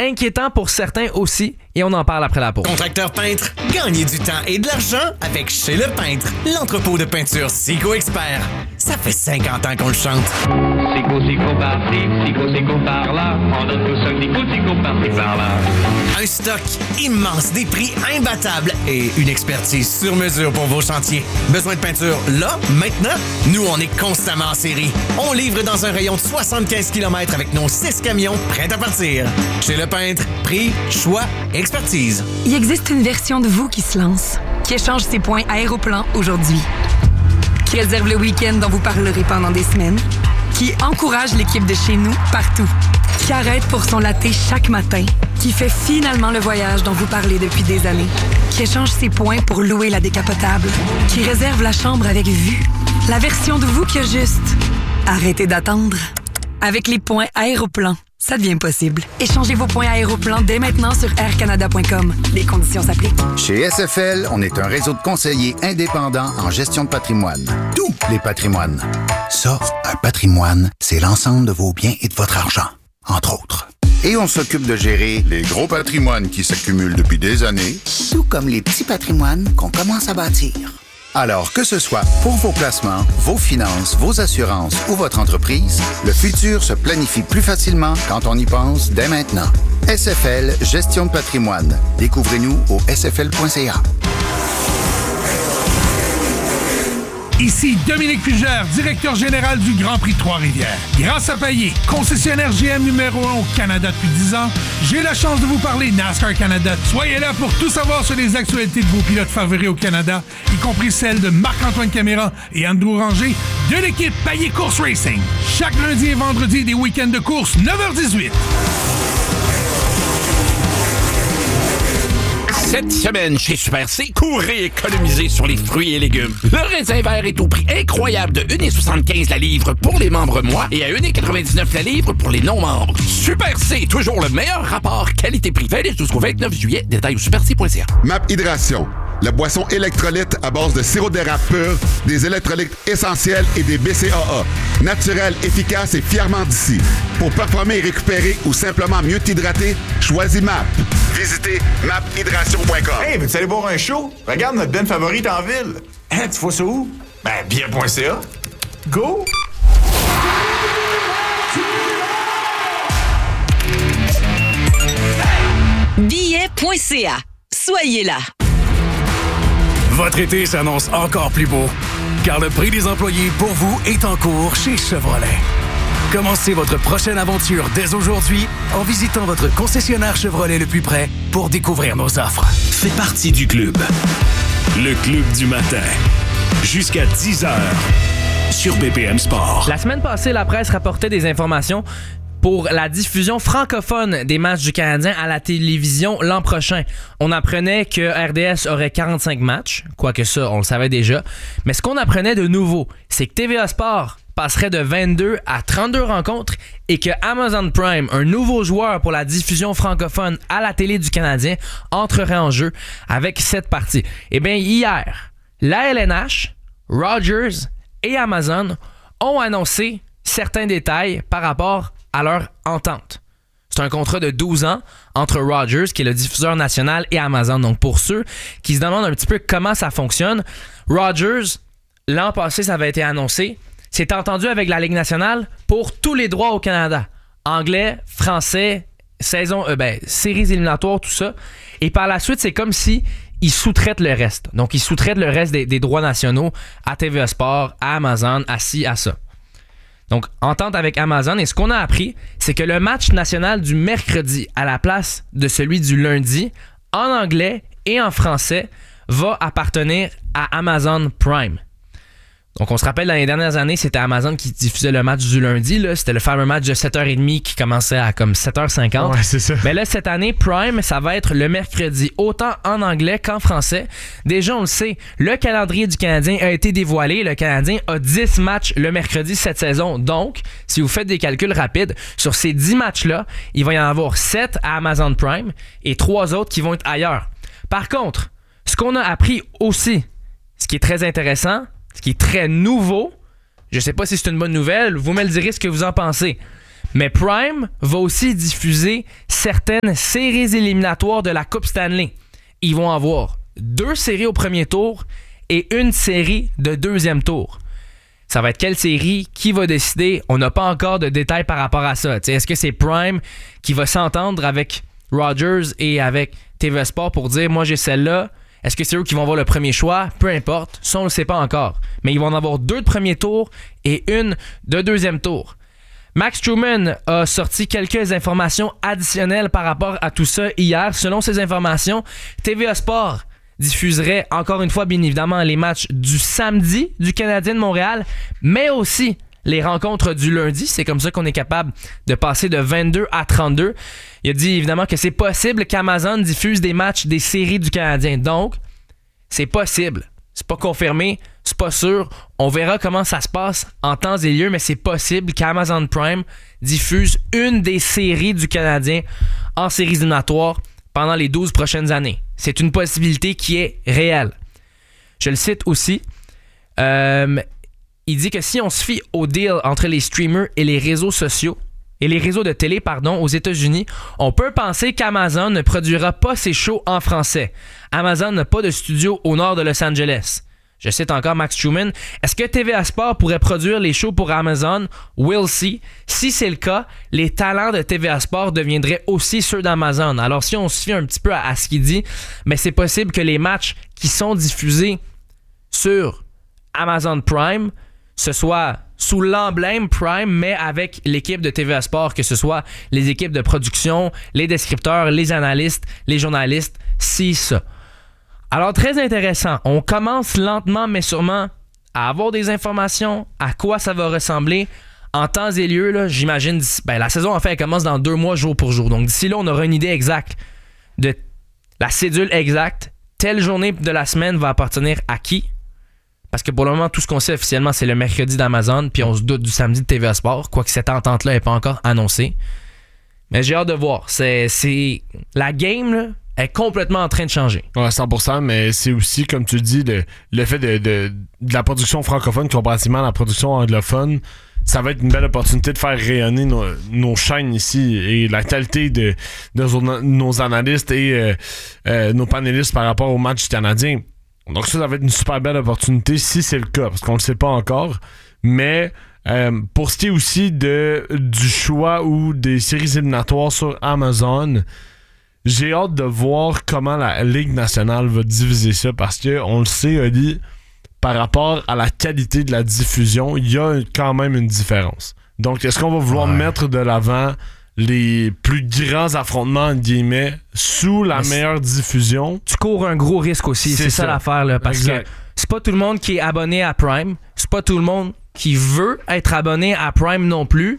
inquiétant pour certains aussi, et on en parle après la pause. Contracteur peintre, gagnez du temps et de l'argent avec Chez Le Peintre, l'entrepôt de peinture Sico Expert. Ça fait 50 ans qu'on le chante. Sico par-ci, Sico par-là, on donne tous un Sico par-ci par-là. Un stock immense, des prix imbattables et une expertise sur mesure pour vos chantiers. Besoin de peinture là, maintenant? Nous, on est constamment en série. On livre dans un rayon de 75 km avec nos 6 camions prêts à partir. Chez Le Peintre, prix, choix, expertise. Il existe une version de vous qui se lance, qui échange ses points Aéroplan aujourd'hui, qui réserve le week-end dont vous parlerez pendant des semaines, qui encourage l'équipe de chez nous partout, qui arrête pour son latte chaque matin, qui fait finalement le voyage dont vous parlez depuis des années, qui échange ses points pour louer la décapotable, qui réserve la chambre avec vue. La version de vous qui a juste arrêtez d'attendre. Avec les points Aéroplan, ça devient possible. Échangez vos points Aéroplan dès maintenant sur aircanada.com. Les conditions s'appliquent. Chez SFL, on est un réseau de conseillers indépendants en gestion de patrimoine. Tous les patrimoines. Ça, un patrimoine, c'est l'ensemble de vos biens et de votre argent, entre autres. Et on s'occupe de gérer les gros patrimoines qui s'accumulent depuis des années, tout comme les petits patrimoines qu'on commence à bâtir. Alors, que ce soit pour vos placements, vos finances, vos assurances ou votre entreprise, le futur se planifie plus facilement quand on y pense dès maintenant. SFL Gestion de patrimoine. Découvrez-nous au sfl.ca. Ici Dominique Fugère, directeur général du Grand Prix de Trois-Rivières. Grâce à Payet, concessionnaire GM numéro 1 au Canada depuis 10 ans, j'ai la chance de vous parler NASCAR Canada. Soyez là pour tout savoir sur les actualités de vos pilotes favoris au Canada, y compris celles de Marc-Antoine Caméra et Andrew Ranger de l'équipe Payet Course Racing. Chaque lundi et vendredi, des week-ends de course, 9h18. Cette semaine, chez Super C, courez économiser sur les fruits et légumes. Le raisin vert est au prix incroyable de 1,75 la livre pour les membres mois et à 1,99 la livre pour les non-membres. Super C, toujours le meilleur rapport qualité-prix. Valide jusqu'au 29 juillet. Détails au superc.ca. MAP Hydration, la boisson électrolyte à base de sirop d'érable pur, des électrolytes essentiels et des BCAA. Naturel, efficace et fièrement d'ici. Pour performer et récupérer ou simplement mieux t'hydrater, choisis MAP. Visitez maphydration.com. Hey, veux-tu aller boire un show? Regarde notre band favorite en ville. Hein, tu vois ça où? Ben, bien.ca. Go! Billet.ca. Soyez là. Votre été s'annonce encore plus beau, car le prix des employés pour vous est en cours chez Chevrolet. Commencez votre prochaine aventure dès aujourd'hui en visitant votre concessionnaire Chevrolet le plus près pour découvrir nos offres. Fais partie du club. Le club du matin. Jusqu'à 10h sur BPM Sport. La semaine passée, la presse rapportait des informations pour la diffusion francophone des matchs du Canadien à la télévision l'an prochain. On apprenait que RDS aurait 45 matchs, quoique ça, on le savait déjà. Mais ce qu'on apprenait de nouveau, c'est que TVA Sport passerait de 22 à 32 rencontres et que Amazon Prime, un nouveau joueur pour la diffusion francophone à la télé du Canadien, entrerait en jeu avec cette partie. Eh bien, hier, la LNH, Rogers et Amazon ont annoncé certains détails par rapport à leur entente. C'est un contrat de 12 ans entre Rogers, qui est le diffuseur national, et Amazon. Donc, pour ceux qui se demandent un petit peu comment ça fonctionne, Rogers, l'an passé, ça avait été annoncé, s'est entendu avec la Ligue nationale pour tous les droits au Canada. Anglais, français, séries éliminatoires, tout ça. Et par la suite, c'est comme si ils sous-traitent le reste. Donc, ils sous-traitent le reste des droits nationaux à TVA Sport, à Amazon, à ci, à ça. Donc, entente avec Amazon. Et ce qu'on a appris, c'est que le match national du mercredi à la place de celui du lundi, en anglais et en français, va appartenir à Amazon Prime. Donc, on se rappelle, dans les dernières années, c'était Amazon qui diffusait le match du lundi. Là. C'était le fameux match de 7h30 qui commençait à comme 7h50. Ouais, c'est ça. Mais là, cette année, Prime, ça va être le mercredi, autant en anglais qu'en français. Déjà, on le sait, le calendrier du Canadien a été dévoilé. Le Canadien a 10 matchs le mercredi cette saison. Donc, si vous faites des calculs rapides, sur ces 10 matchs-là, il va y en avoir 7 à Amazon Prime et 3 autres qui vont être ailleurs. Par contre, ce qu'on a appris aussi, ce qui est très intéressant, ce qui est très nouveau, je sais pas si c'est une bonne nouvelle, vous me le direz ce que vous en pensez. Mais Prime va aussi diffuser certaines séries éliminatoires de la Coupe Stanley. Ils vont avoir 2 séries au premier tour et une série de deuxième tour. Ça va être quelle série? Qui va décider? On n'a pas encore de détails par rapport à ça. T'sais, est-ce que c'est Prime qui va s'entendre avec Rogers et avec TVA Sport pour dire « Moi, j'ai celle-là ». Est-ce que c'est eux qui vont avoir le premier choix? Peu importe. Ça, on ne le sait pas encore. Mais ils vont en avoir 2 de premier tour et une de deuxième tour. Max Truman a sorti quelques informations additionnelles par rapport à tout ça hier. Selon ces informations, TVA Sport diffuserait encore une fois, bien évidemment, les matchs du samedi du Canadien de Montréal, mais aussi les rencontres du lundi. C'est comme ça qu'on est capable de passer de 22 à 32. Il a dit évidemment que c'est possible qu'Amazon diffuse des matchs des séries du Canadien. Donc, c'est possible. C'est pas confirmé, c'est pas sûr. On verra comment ça se passe en temps et lieu, mais c'est possible qu'Amazon Prime diffuse une des séries du Canadien en séries éliminatoires pendant les 12 prochaines années. C'est une possibilité qui est réelle. Je le cite aussi. Il dit que si on se fie au deal entre les streamers et les réseaux sociaux, et les réseaux de télé, aux États-Unis, on peut penser qu'Amazon ne produira pas ses shows en français. Amazon n'a pas de studio au nord de Los Angeles. Je cite encore Max Truman. Est-ce que TVA Sport pourrait produire les shows pour Amazon? We'll see. Si c'est le cas, les talents de TVA Sport deviendraient aussi ceux d'Amazon. Alors si on se fie un petit peu à ce qu'il dit, mais c'est possible que les matchs qui sont diffusés sur Amazon Prime, ce soit sous l'emblème Prime, mais avec l'équipe de TVA Sport, que ce soit les équipes de production, les descripteurs, les analystes, les journalistes, c'est ça. Alors, très intéressant. On commence lentement, mais sûrement, à avoir des informations, à quoi ça va ressembler. En temps et lieu, là, j'imagine, la saison, en fait, elle commence dans 2 mois, jour pour jour. Donc, d'ici là, on aura une idée exacte de la cédule exacte. Telle journée de la semaine va appartenir à qui? Parce que pour le moment, tout ce qu'on sait officiellement, c'est le mercredi d'Amazon, puis on se doute du samedi de TVA Sport, quoique cette entente-là n'est pas encore annoncée. Mais j'ai hâte de voir. La game, là, est complètement en train de changer. Ouais, 100%, mais c'est aussi, comme tu dis, le fait de la production francophone comparativement à la production anglophone. Ça va être une belle opportunité de faire rayonner nos chaînes ici et la qualité de nos analystes et nos panélistes par rapport au match canadien. Donc ça va être une super belle opportunité si c'est le cas, parce qu'on ne le sait pas encore. Mais pour ce qui est aussi du choix ou des séries éliminatoires sur Amazon, j'ai hâte de voir comment la Ligue nationale va diviser ça, parce qu'on le sait, Oli, par rapport à la qualité de la diffusion, il y a quand même une différence. Donc, est-ce qu'on va vouloir mettre de l'avant les plus grands affrontements, entre guillemets, sous la meilleure diffusion? Tu cours un gros risque aussi, c'est ça l'affaire, là, parce que c'est pas tout le monde qui est abonné à Prime, c'est pas tout le monde qui veut être abonné à Prime non plus.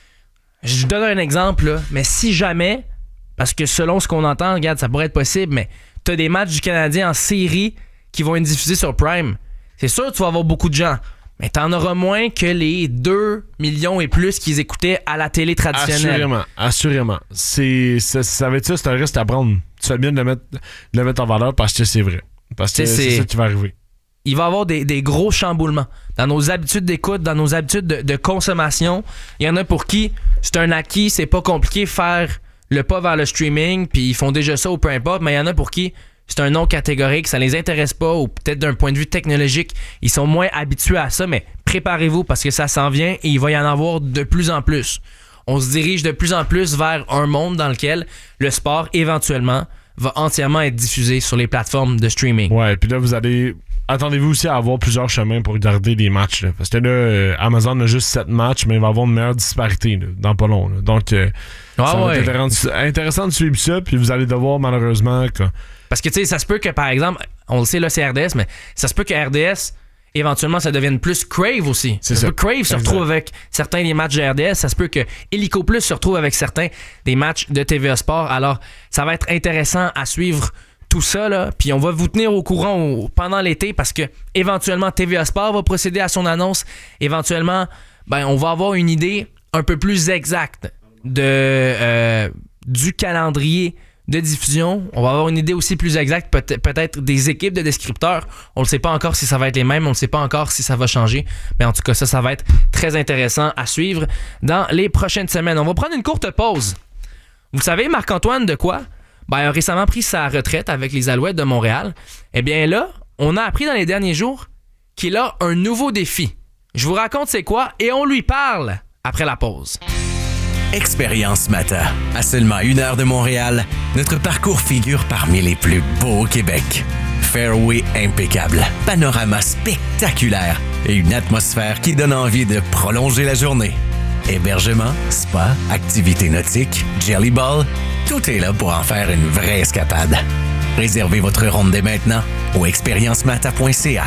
Je donne un exemple, là, mais si jamais, parce que selon ce qu'on entend, regarde, ça pourrait être possible, mais t'as des matchs du Canadien en série qui vont être diffusés sur Prime, c'est sûr que tu vas avoir beaucoup de gens. Mais t'en auras moins que les 2 millions et plus qu'ils écoutaient à la télé traditionnelle. Assurément. Ça va être ça, c'est un risque à prendre. Tu fais bien de le mettre en valeur parce que c'est vrai. Parce que c'est ça qui va arriver. Il va y avoir des gros chamboulements dans nos habitudes d'écoute, dans nos habitudes de consommation. Il y en a pour qui c'est un acquis, c'est pas compliqué faire le pas vers le streaming, puis ils font déjà ça ou peu importe, mais il y en a pour qui c'est un non catégorique, ça les intéresse pas, ou peut-être d'un point de vue technologique, ils sont moins habitués à ça, mais préparez-vous parce que ça s'en vient et il va y en avoir de plus en plus. On se dirige de plus en plus vers un monde dans lequel le sport, éventuellement, va entièrement être diffusé sur les plateformes de streaming. Ouais, puis là, attendez-vous aussi à avoir plusieurs chemins pour regarder les matchs. Là. Parce que là, Amazon a juste 7 matchs, mais il va avoir une meilleure disparité là, dans pas long. Là. Donc, ça va être intéressant de suivre ça, puis vous allez devoir malheureusement... Parce que, tu sais, ça se peut que, par exemple, on le sait, là, c'est RDS, mais ça se peut que RDS, éventuellement, ça devienne plus Crave aussi. Ça se peut que Crave se retrouve avec certains des matchs de RDS. Ça se peut que Illico Plus se retrouve avec certains des matchs de TVA Sport. Alors, ça va être intéressant à suivre tout ça, là. Puis on va vous tenir au courant pendant l'été parce que, éventuellement, TVA Sport va procéder à son annonce. Éventuellement, on va avoir une idée un peu plus exacte du calendrier de diffusion. On va avoir une idée aussi plus exacte, peut-être des équipes de descripteurs. On ne sait pas encore si ça va être les mêmes, on ne sait pas encore si ça va changer. Mais en tout cas, ça va être très intéressant à suivre dans les prochaines semaines. On va prendre une courte pause. Vous savez, Marc-Antoine Dequoy a récemment pris sa retraite avec les Alouettes de Montréal. Eh bien là, on a appris dans les derniers jours qu'il a un nouveau défi. Je vous raconte c'est quoi et on lui parle après la pause. Expérience Mata. À seulement 1 heure de Montréal, notre parcours figure parmi les plus beaux au Québec. Fairway impeccable, panorama spectaculaire et une atmosphère qui donne envie de prolonger la journée. Hébergement, spa, activités nautiques, Jelly Ball, tout est là pour en faire une vraie escapade. Réservez votre ronde dès maintenant au expériencemata.ca.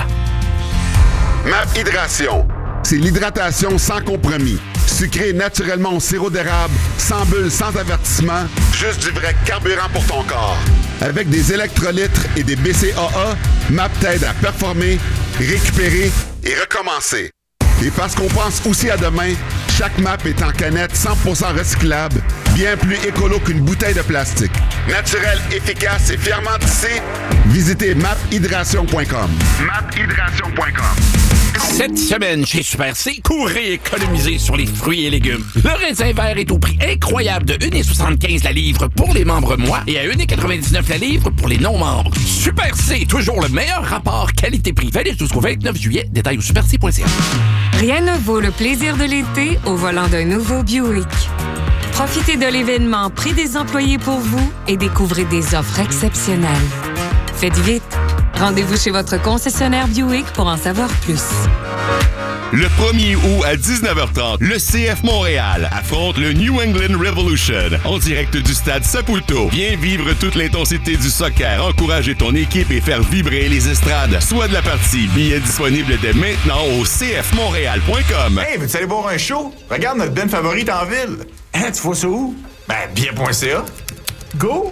MAP Hydration. C'est l'hydratation sans compromis. Sucré naturellement au sirop d'érable, sans bulles, sans avertissement, juste du vrai carburant pour ton corps. Avec des électrolytes et des BCAA, MAP t'aide à performer, récupérer et recommencer. Et parce qu'on pense aussi à demain, chaque MAP est en canette 100% recyclable, bien plus écolo qu'une bouteille de plastique. Naturel, efficace et fièrement tissé, visitez maphydration.com. maphydration.com. Cette semaine, chez Super C, courez économiser sur les fruits et légumes. Le raisin vert est au prix incroyable de 1,75 la livre pour les membres mois et à 1,99 la livre pour les non-membres. Super C, toujours le meilleur rapport qualité-prix. Valide jusqu'au 29 juillet. Détails au superc.ca. Rien ne vaut le plaisir de l'été au volant d'un nouveau Buick. Profitez de l'événement Prix des employés pour vous et découvrez des offres exceptionnelles. Faites vite. Rendez-vous chez votre concessionnaire Buick pour en savoir plus. Le 1er août à 19h30, le CF Montréal affronte le New England Revolution en direct du stade Saputo. Viens vivre toute l'intensité du soccer, encourager ton équipe et faire vibrer les estrades. Sois de la partie. Billets disponibles dès maintenant au cfmontréal.com. Hey, veux-tu aller voir un show? Regarde notre band favorite en ville. Hein, tu vois ça où? Ben, bien.ca. Go!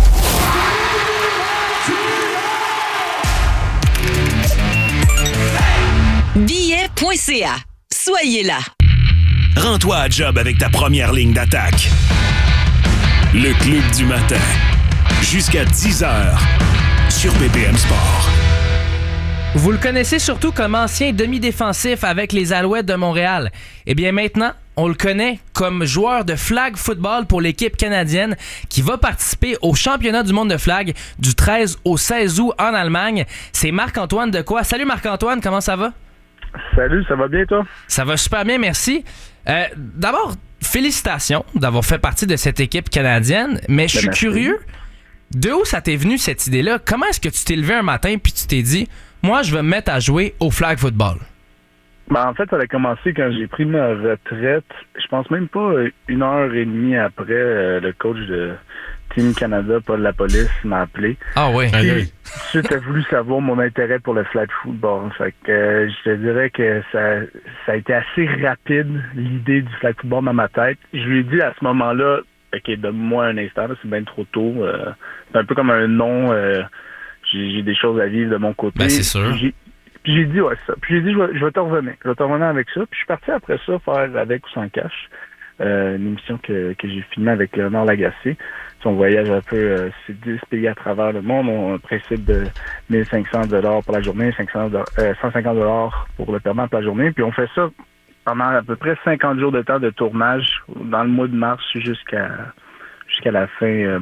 Billet.ca. Soyez là. Rends-toi à job avec ta première ligne d'attaque. Le Club du matin. Jusqu'à 10h sur BPM Sport. Vous le connaissez surtout comme ancien demi-défensif avec les Alouettes de Montréal. Eh bien maintenant, on le connaît comme joueur de flag football pour l'équipe canadienne qui va participer au championnat du monde de flag du 13 au 16 août en Allemagne. C'est Marc-Antoine Dequoy. Salut Marc-Antoine, comment ça va? Salut, ça va bien toi? Ça va super bien, merci. D'abord, félicitations d'avoir fait partie de cette équipe canadienne, mais je suis curieux, de où ça t'est venu cette idée-là? Comment est-ce que tu t'es levé un matin puis tu t'es dit, moi je vais me mettre à jouer au flag football? En fait, ça a commencé quand j'ai pris ma retraite. Je pense même pas 1h30 après, le coach de Team Canada, Paul Lapolice, m'a appelé. Ah oui. Tu as voulu savoir mon intérêt pour le flag football. Fait que je te dirais que ça a été assez rapide, l'idée du flag football dans ma tête. Je lui ai dit à ce moment-là, OK, donne-moi un instant, là, c'est bien trop tôt. C'est un peu comme un non. J'ai des choses à vivre de mon côté. Ben, c'est sûr. Puis j'ai dit, ouais, ça. Puis j'ai dit, je vais te revenir. Je vais te revenir avec ça. Puis je suis parti après ça faire Avec ou sans cash. Une émission que j'ai filmée avec Léonard Lagacé. On voyage un peu, c'est 10 pays à travers le monde. On a un principe de 1,500$ pour la journée, 150$ pour le paiement pour la journée. Puis on fait ça pendant à peu près 50 jours de temps de tournage dans le mois de mars jusqu'à la fin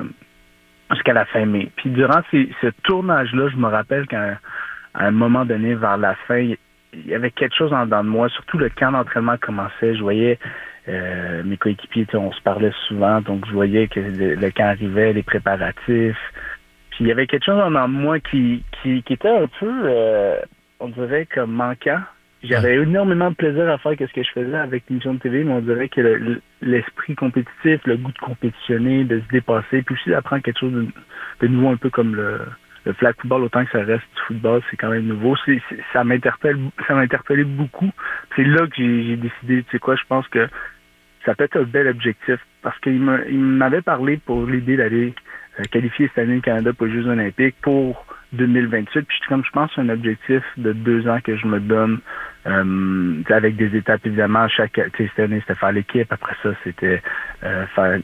mai. Puis durant ce tournage-là, je me rappelle qu'à un moment donné, vers la fin, il y avait quelque chose en dedans de moi. Surtout le camp d'entraînement commençait. Je voyais mes coéquipiers, on se parlait souvent, donc je voyais que le camp arrivait, les préparatifs. Puis il y avait quelque chose en dedans de moi qui était un peu, on dirait, comme manquant. J'avais énormément de plaisir à faire ce que je faisais avec l'émission de TV, mais on dirait que l'esprit compétitif, le goût de compétitionner, de se dépasser, puis aussi d'apprendre quelque chose de nouveau, un peu comme le flag football, autant que ça reste du football, c'est quand même nouveau. Ça m'interpellait beaucoup. C'est là que j'ai décidé, tu sais quoi, je pense que ça peut être un bel objectif, parce qu'il m'avait parlé pour l'idée d'aller qualifier cette année le Canada pour les Jeux olympiques pour 2028. Puis je pense que c'est un objectif de 2 ans que je me donne avec des étapes évidemment. Cette année c'était faire l'équipe, après ça c'était faire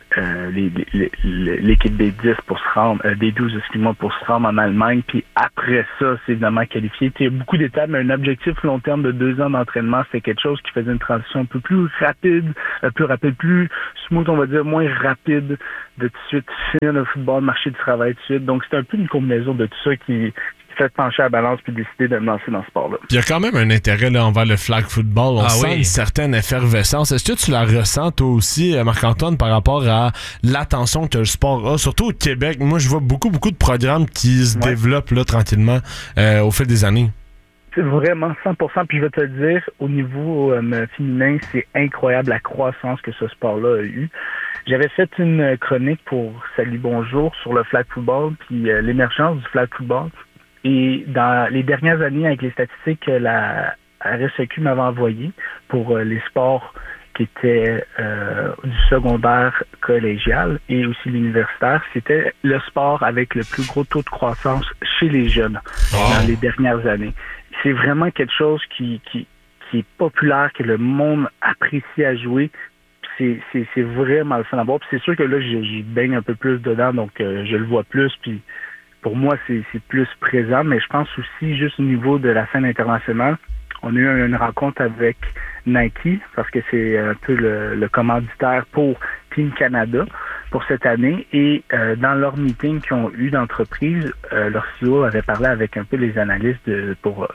l'équipe des 10 pour se rendre, des 12 excuse-moi, pour se rendre en Allemagne, puis après ça c'est évidemment qualifié. Il y a beaucoup d'étapes, mais un objectif long terme de 2 ans d'entraînement, c'est quelque chose qui faisait une transition un peu plus rapide, plus smooth, on va dire, moins rapide de tout de suite finir le football, marché du travail tout de suite. Donc c'est un peu une combinaison de tout ça qui fait pencher à la balance puis décider de me lancer dans ce sport-là. Il y a quand même un intérêt là, envers le flag football. On sent une certaine effervescence. Est-ce que tu la ressens toi aussi, Marc-Antoine, par rapport à l'attention que le sport a, surtout au Québec? Moi, je vois beaucoup de programmes qui se développent là, tranquillement au fil des années. C'est vraiment 100%. Puis je vais te le dire, au niveau féminin, c'est incroyable la croissance que ce sport-là a eu. J'avais fait une chronique pour Salut Bonjour sur le flag football puis l'émergence du flag football. Et dans les dernières années, avec les statistiques que la RSEQ m'avait envoyées pour les sports qui étaient du secondaire collégial et aussi l'universitaire, c'était le sport avec le plus gros taux de croissance chez les jeunes dans les dernières années. C'est vraiment quelque chose qui est populaire, que le monde apprécie à jouer. C'est vraiment le fun à voir. Puis c'est sûr que là, j'y baigne un peu plus dedans, donc je le vois plus, puis pour moi, c'est plus présent, mais je pense aussi, juste au niveau de la scène internationale, on a eu une rencontre avec Nike, parce que c'est un peu le commanditaire pour Team Canada pour cette année, et dans leur meeting qu'ils ont eu d'entreprise, leur CEO avait parlé avec un peu les analystes pour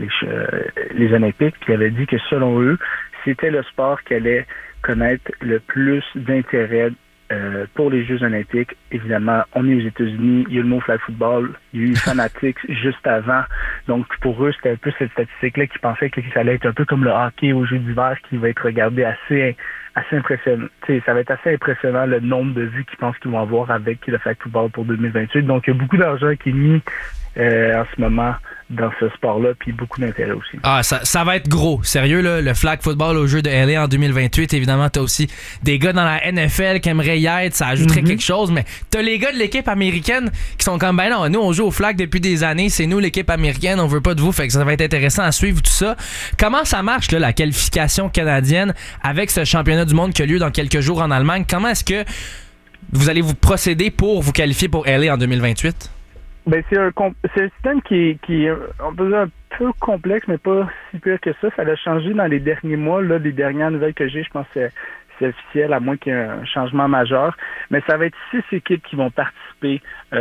les Olympiques, puis il avait dit que selon eux, c'était le sport qui allait connaître le plus d'intérêt pour les Jeux olympiques. Évidemment, on est aux États-Unis, il y a le mot flag football, il y a eu Fanatics juste avant. Donc, pour eux, c'était un peu cette statistique-là qui pensait que ça allait être un peu comme le hockey aux Jeux d'hiver qui va être regardé assez impressionnant. T'sais, ça va être assez impressionnant le nombre de vues qu'ils pensent qu'ils vont avoir avec le flag football pour 2028. Donc, il y a beaucoup d'argent qui est mis en ce moment dans ce sport-là, puis beaucoup d'intérêt aussi. Ah, ça va être gros. Sérieux, là, le flag football au jeu de LA en 2028. Évidemment, t'as aussi des gars dans la NFL qui aimeraient y être. Ça ajouterait quelque chose, mais t'as les gars de l'équipe américaine qui sont comme, ben non, nous, on joue au flag depuis des années. C'est nous, l'équipe américaine. On veut pas de vous. Fait que ça va être intéressant à suivre tout ça. Comment ça marche, là, la qualification canadienne avec ce championnat du monde qui a lieu dans quelques jours en Allemagne? Comment est-ce que vous allez vous procéder pour vous qualifier pour LA en 2028? Ben c'est un système qui est on peut dire un peu complexe, mais pas si pire que ça. Ça a changé dans les derniers mois. Là, les dernières nouvelles que j'ai, je pense que c'est officiel, à moins qu'il y ait un changement majeur. Mais ça va être 6 équipes qui vont participer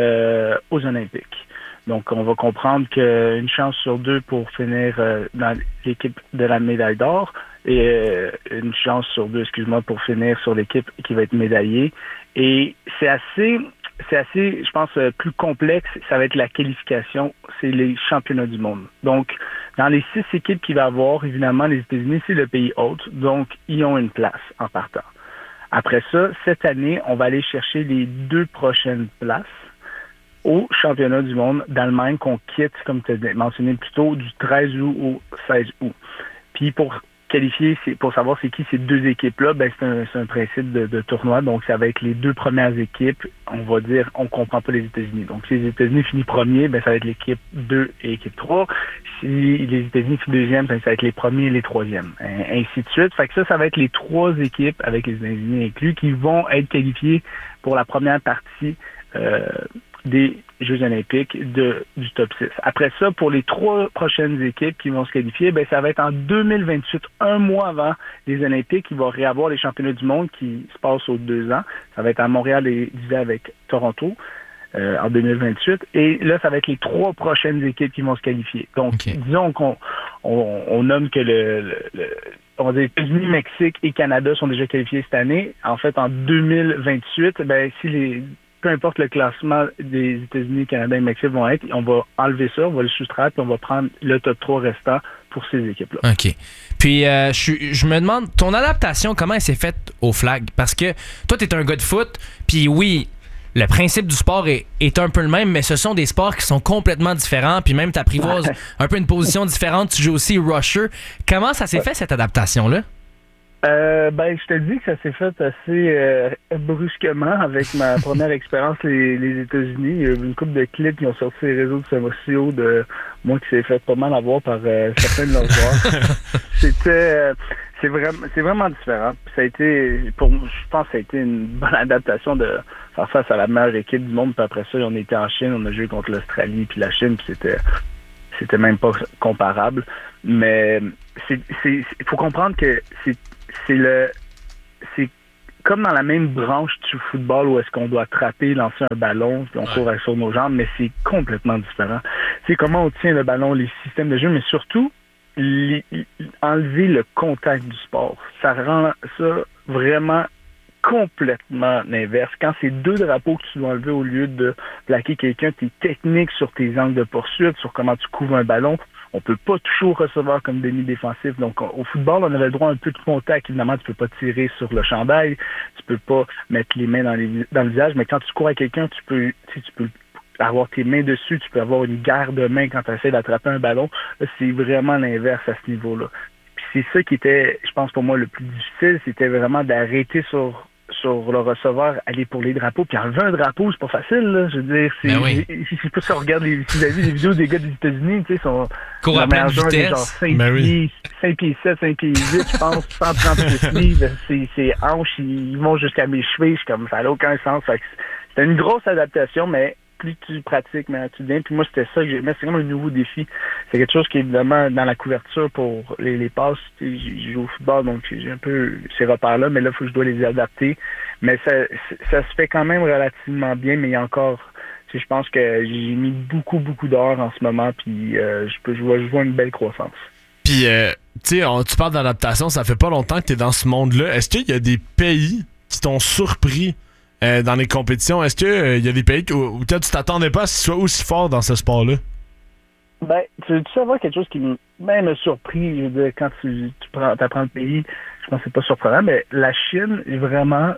aux Olympiques. Donc, on va comprendre qu'une chance sur 2 pour finir dans l'équipe de la médaille d'or et une chance sur 2, pour finir sur l'équipe qui va être médaillée. Et c'est assez, je pense, plus complexe. Ça va être la qualification. C'est les championnats du monde. Donc, dans les 6 équipes qu'il va y avoir, évidemment, les États-Unis, c'est le pays hôte. Donc, ils ont une place en partant. Après ça, cette année, on va aller chercher les 2 prochaines places au championnat du monde d'Allemagne qu'on quitte, comme tu as mentionné plus tôt, du 13 août au 16 août. Puis pour qualifier, pour savoir c'est qui ces 2 équipes-là, ben c'est un principe de tournoi. Donc, ça va être les 2 premières équipes. On va dire, on comprend pas les États-Unis. Donc, si les États-Unis finissent premier, ben ça va être l'équipe 2 et l'équipe 3. Si les États-Unis finissent deuxième, ben ça va être les premiers et les troisièmes. Ainsi de suite. Fait que ça va être les 3 équipes, avec les États-Unis inclus, qui vont être qualifiées pour la première partie des Jeux olympiques du top 6. Après ça, pour les 3 prochaines équipes qui vont se qualifier, ben ça va être en 2028, un mois avant les Olympiques, il va réavoir les championnats du monde qui se passent aux 2 ans. Ça va être à Montréal et avec Toronto en 2028. Et là, ça va être les 3 prochaines équipes qui vont se qualifier. Donc, disons qu'on nomme que on va dire États-Unis, Mexique et Canada sont déjà qualifiés cette année. En fait, en 2028, ben peu importe le classement des États-Unis, Canada et Mexique vont être, on va enlever ça, on va le soustraire, puis on va prendre le top 3 restant pour ces équipes-là. OK. Puis, je me demande, ton adaptation, comment elle s'est faite au flag? Parce que toi, t'es un gars de foot, puis oui, le principe du sport est un peu le même, mais ce sont des sports qui sont complètement différents, puis même t'apprivoises un peu une position différente, tu joues aussi rusher. Comment ça s'est fait, cette adaptation-là? Je te dis que ça s'est fait assez brusquement avec ma première expérience les États-Unis. Il y a eu une couple de clips qui ont sorti sur les réseaux sociaux de moi qui s'est fait pas mal avoir par certains de leurs joueurs. C'est vraiment différent. Puis ça a été, je pense que ça a été une bonne adaptation de faire face à la meilleure équipe du monde. Puis après ça, on était en Chine, on a joué contre l'Australie puis la Chine, puis c'était même pas comparable. Mais il faut comprendre que c'est comme dans la même branche du football où est-ce qu'on doit attraper, lancer un ballon, puis on court sur nos jambes, mais c'est complètement différent. C'est comment on tient le ballon, les systèmes de jeu, mais surtout enlever le contact du sport. Ça rend ça vraiment complètement l'inverse. Quand c'est 2 drapeaux que tu dois enlever au lieu de plaquer quelqu'un, tes techniques sur tes angles de poursuite, sur comment tu couvres un ballon, on peut pas toujours recevoir comme demi-défensif. Donc, au football, on avait le droit à un peu de contact. Évidemment, tu peux pas tirer sur le chandail, tu peux pas mettre les mains dans le visage, mais quand tu cours à quelqu'un, tu peux avoir tes mains dessus, tu peux avoir une guerre de mains quand tu essaies d'attraper un ballon. Là, c'est vraiment l'inverse à ce niveau-là. Puis c'est ça qui était, je pense, pour moi, le plus difficile, c'était vraiment d'arrêter sur le receveur, aller pour les drapeaux, puis enlever un drapeau, c'est pas facile, là. Je veux dire, si tu regardes les vidéos des gars des États-Unis, tu sais, sont cours à pleine vitesse. Genre 5 pieds 7, 5 pieds 8, je pense, 136 livres, c'est hanches, ils vont jusqu'à mes chevilles, je suis comme, ça n'a aucun sens. Fait que c'était une grosse adaptation, mais plus tu pratiques, mais tu deviens. Puis moi, c'était ça que j'aimais. C'est comme un nouveau défi. C'est quelque chose qui, évidemment, dans la couverture pour les passes, je joue au football, donc j'ai un peu ces repères-là, mais là, il faut que je dois les adapter. Mais ça se fait quand même relativement bien, mais il y a encore... Je pense que j'ai mis beaucoup d'heures en ce moment, puis je vois une belle croissance. Puis, tu sais, tu parles d'adaptation, ça fait pas longtemps que tu es dans ce monde-là. Est-ce qu'il y a des pays qui t'ont surpris dans les compétitions? Est-ce qu'il y a des pays où tu t'attendais pas à ce qu'ils soient aussi forts dans ce sport-là? Tu veux savoir quelque chose qui m'a surpris, je veux dire, quand tu apprends le pays, je pense que c'est pas surprenant, mais la Chine est vraiment...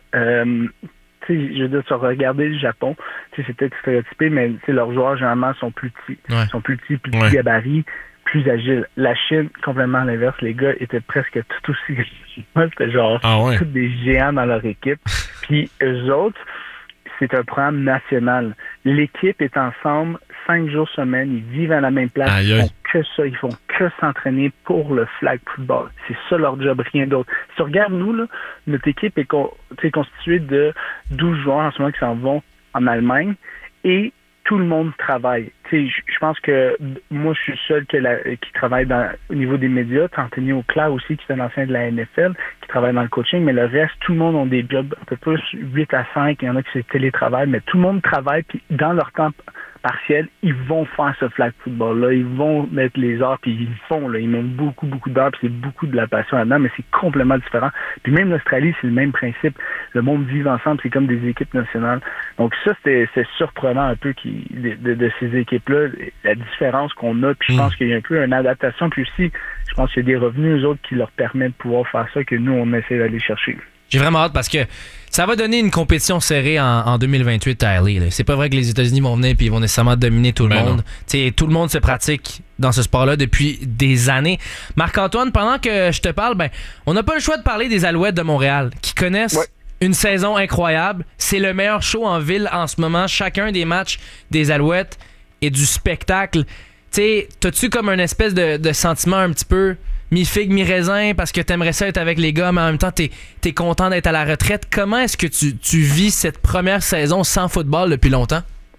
je veux dire, tu regardais le Japon, c'est peut-être stéréotypé, mais leurs joueurs, généralement, sont plus petits. Ils sont plus petits, plus gabarits, plus agiles. La Chine, complètement à l'inverse, les gars étaient presque tout aussi grands. C'était genre tous des géants dans leur équipe. Puis eux autres, c'est un programme national. L'équipe est ensemble 5 jours semaine, ils vivent à la même place, ils font que ça, ils font que s'entraîner pour le flag football. C'est ça leur job, rien d'autre. Si tu regardes nous, là, notre équipe est constituée de 12 joueurs en ce moment qui s'en vont en Allemagne et tout le monde travaille. Je pense que moi, je suis le seul qui travaille au niveau des médias. T'as Anthony Auclair aussi, qui est un ancien de la NFL, qui travaille dans le coaching, mais le reste, tout le monde a des jobs un peu plus 8 à 5. Il y en a qui c'est télétravail, mais tout le monde travaille, puis dans leur temps partiel, ils vont faire ce flag football-là, ils vont mettre les heures, puis ils le font, là. Ils mettent beaucoup d'heures, puis c'est beaucoup de la passion là-dedans, mais c'est complètement différent. Puis même l'Australie, c'est le même principe. Le monde vit ensemble, c'est comme des équipes nationales. Donc ça, c'est surprenant un peu de ces équipes-là, la différence qu'on a, puis je pense qu'il y a un peu une adaptation, puis aussi, je pense qu'il y a des revenus, eux autres, qui leur permettent de pouvoir faire ça, que nous, on essaie d'aller chercher. J'ai vraiment hâte parce que ça va donner une compétition serrée en 2028 à LA. C'est pas vrai que les États-Unis vont venir et ils vont nécessairement dominer tout le monde. Tout le monde se pratique dans ce sport-là depuis des années. Marc-Antoine, pendant que je te parle, on n'a pas le choix de parler des Alouettes de Montréal qui connaissent une saison incroyable. C'est le meilleur show en ville en ce moment. Chacun des matchs des Alouettes est du spectacle. T'as-tu comme une espèce de sentiment un petit peu mi-figue, mi-raisin, parce que t'aimerais ça être avec les gars, mais en même temps, t'es content d'être à la retraite. Comment est-ce que tu vis cette première saison sans football depuis longtemps?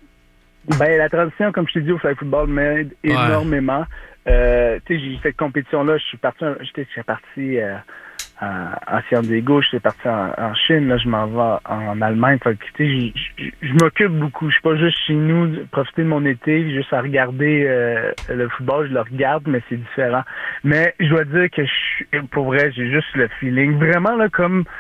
La transition, comme je t'ai dit, au flag football m'aide énormément. J'ai cette compétition-là, j'étais parti en San Diego, j'étais parti en Chine, là, je m'en vais en Allemagne. Fait que, je m'occupe beaucoup. Je suis pas juste chez nous, profiter de mon été, juste à regarder le football, je le regarde, mais c'est différent. Mais je dois dire que pour vrai, j'ai juste le feeling. Vraiment, là,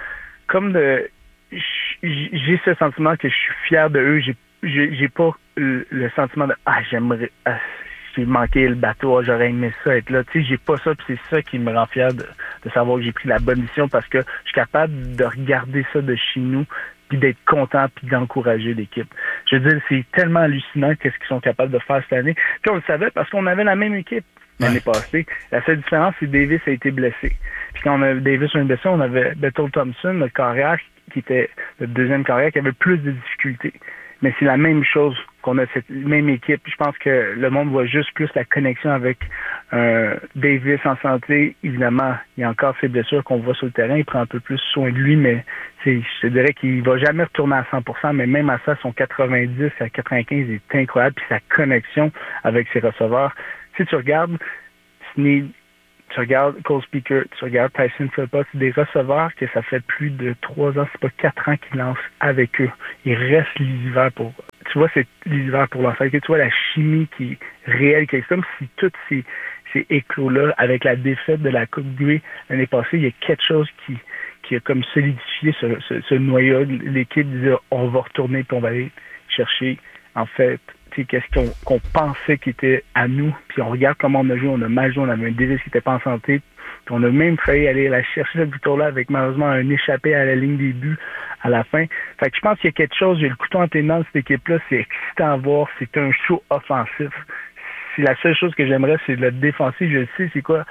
j'ai ce sentiment que je suis fier de eux. J'ai pas le sentiment de j'aimerais... j'ai manqué le bateau, j'aurais aimé ça être là. J'ai pas ça, puis c'est ça qui me rend fier de savoir que j'ai pris la bonne décision parce que je suis capable de regarder ça de chez nous, puis d'être content, puis d'encourager l'équipe. Je veux dire, c'est tellement hallucinant qu'est-ce qu'ils sont capables de faire cette année. Puis on le savait parce qu'on avait la même équipe. l'année passée. La seule différence, c'est que Davis a été blessé. Puis quand Davis a été blessé, on avait Bethel Thompson, notre carrière, qui était notre deuxième carrière, qui avait plus de difficultés. Mais c'est la même chose qu'on a cette même équipe. Je pense que le monde voit juste plus la connexion avec Davis en santé. Évidemment, il y a encore ses blessures qu'on voit sur le terrain. Il prend un peu plus soin de lui, mais je te dirais qu'il va jamais retourner à 100%, mais même à ça, son 90 à 95 est incroyable. Puis sa connexion avec ses receveurs. Si tu regardes Snead, tu regardes Cole Speaker, tu regardes Tyson Philpott, c'est des receveurs que ça fait plus de 3 ans, c'est pas 4 ans qu'ils lancent avec eux. Ils restent les hivers pour... Tu vois, c'est l'hiver pour lancer. Tu vois la chimie qui est réelle, qui est comme si tous ces éclos-là, avec la défaite de la Coupe Grey l'année passée, il y a quelque chose qui a comme solidifié ce noyau. L'équipe disait, on va retourner puis on va aller chercher, en fait, qu'est-ce qu'on pensait qui était à nous, puis on regarde comment on a joué, on a mal joué, on avait un Davis qui n'était pas en santé, puis on a même failli aller la chercher cette victoire-là avec malheureusement un échappé à la ligne des buts à la fin. Fait que je pense qu'il y a quelque chose, j'ai le couteau entre les mains de cette équipe-là, c'est excitant à voir, c'est un show offensif. C'est la seule chose que j'aimerais, c'est le défensif, je sais c'est quoi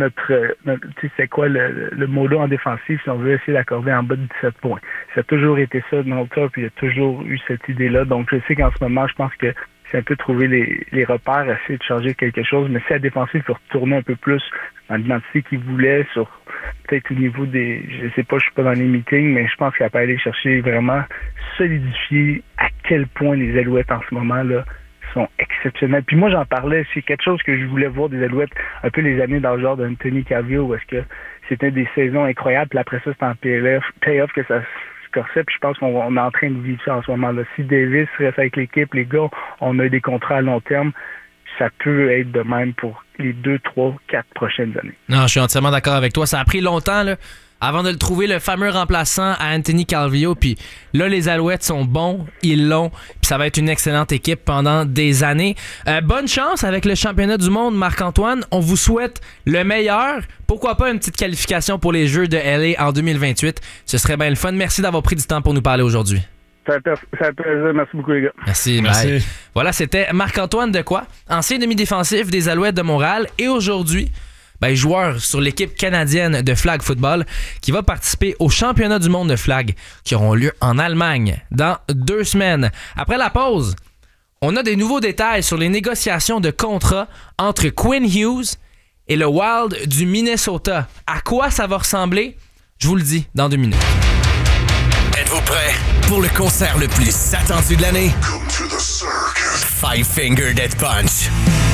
c'est quoi le mot-là en défensive si on veut essayer d'accorder en bas de 17 points. Ça a toujours été ça de notre cas, puis il y a toujours eu cette idée-là. Donc je sais qu'en ce moment, je pense que c'est un peu trouver les repères, essayer de changer quelque chose, mais si la défensive peut retourner un peu plus dans l'identité qu'il voulait, sur peut-être au niveau des... Je sais pas, je suis pas dans les meetings, mais je pense qu'elle peut aller chercher vraiment solidifier à quel point les Alouettes en ce moment-là sont exceptionnels. Puis moi, j'en parlais, c'est quelque chose que je voulais voir des Alouettes, un peu les années dans le genre d'Anthony Calvillo, où est-ce que c'était des saisons incroyables, puis après ça, c'était en playoff que ça se corsait, puis je pense qu'on est en train de vivre ça en ce moment-là. Si Davis reste avec l'équipe, les gars, on a des contrats à long terme, ça peut être de même pour les 2, 3, 4 prochaines années. Non, je suis entièrement d'accord avec toi. Ça a pris longtemps, là, avant de le trouver, le fameux remplaçant à Anthony Calvillo. Puis là, les Alouettes sont bons, ils l'ont. Puis ça va être une excellente équipe pendant des années. Bonne chance avec le championnat du monde, Marc-Antoine. On vous souhaite le meilleur. Pourquoi pas une petite qualification pour les Jeux de LA en 2028. Ce serait bien le fun. Merci d'avoir pris du temps pour nous parler aujourd'hui. Ça fait plaisir. Merci beaucoup, les gars. Merci. Bye. Voilà, c'était Marc-Antoine Dequoy, ancien demi-défensif des Alouettes de Montréal et aujourd'hui, joueur sur l'équipe canadienne de flag football qui va participer aux championnats du monde de flag qui auront lieu en Allemagne dans 2 semaines. Après la pause, on a des nouveaux détails sur les négociations de contrat entre Quinn Hughes et le Wild du Minnesota. À quoi ça va ressembler? Je vous le dis dans 2 minutes. Êtes-vous prêts pour le concert le plus attendu de l'année? Five Finger Death Punch.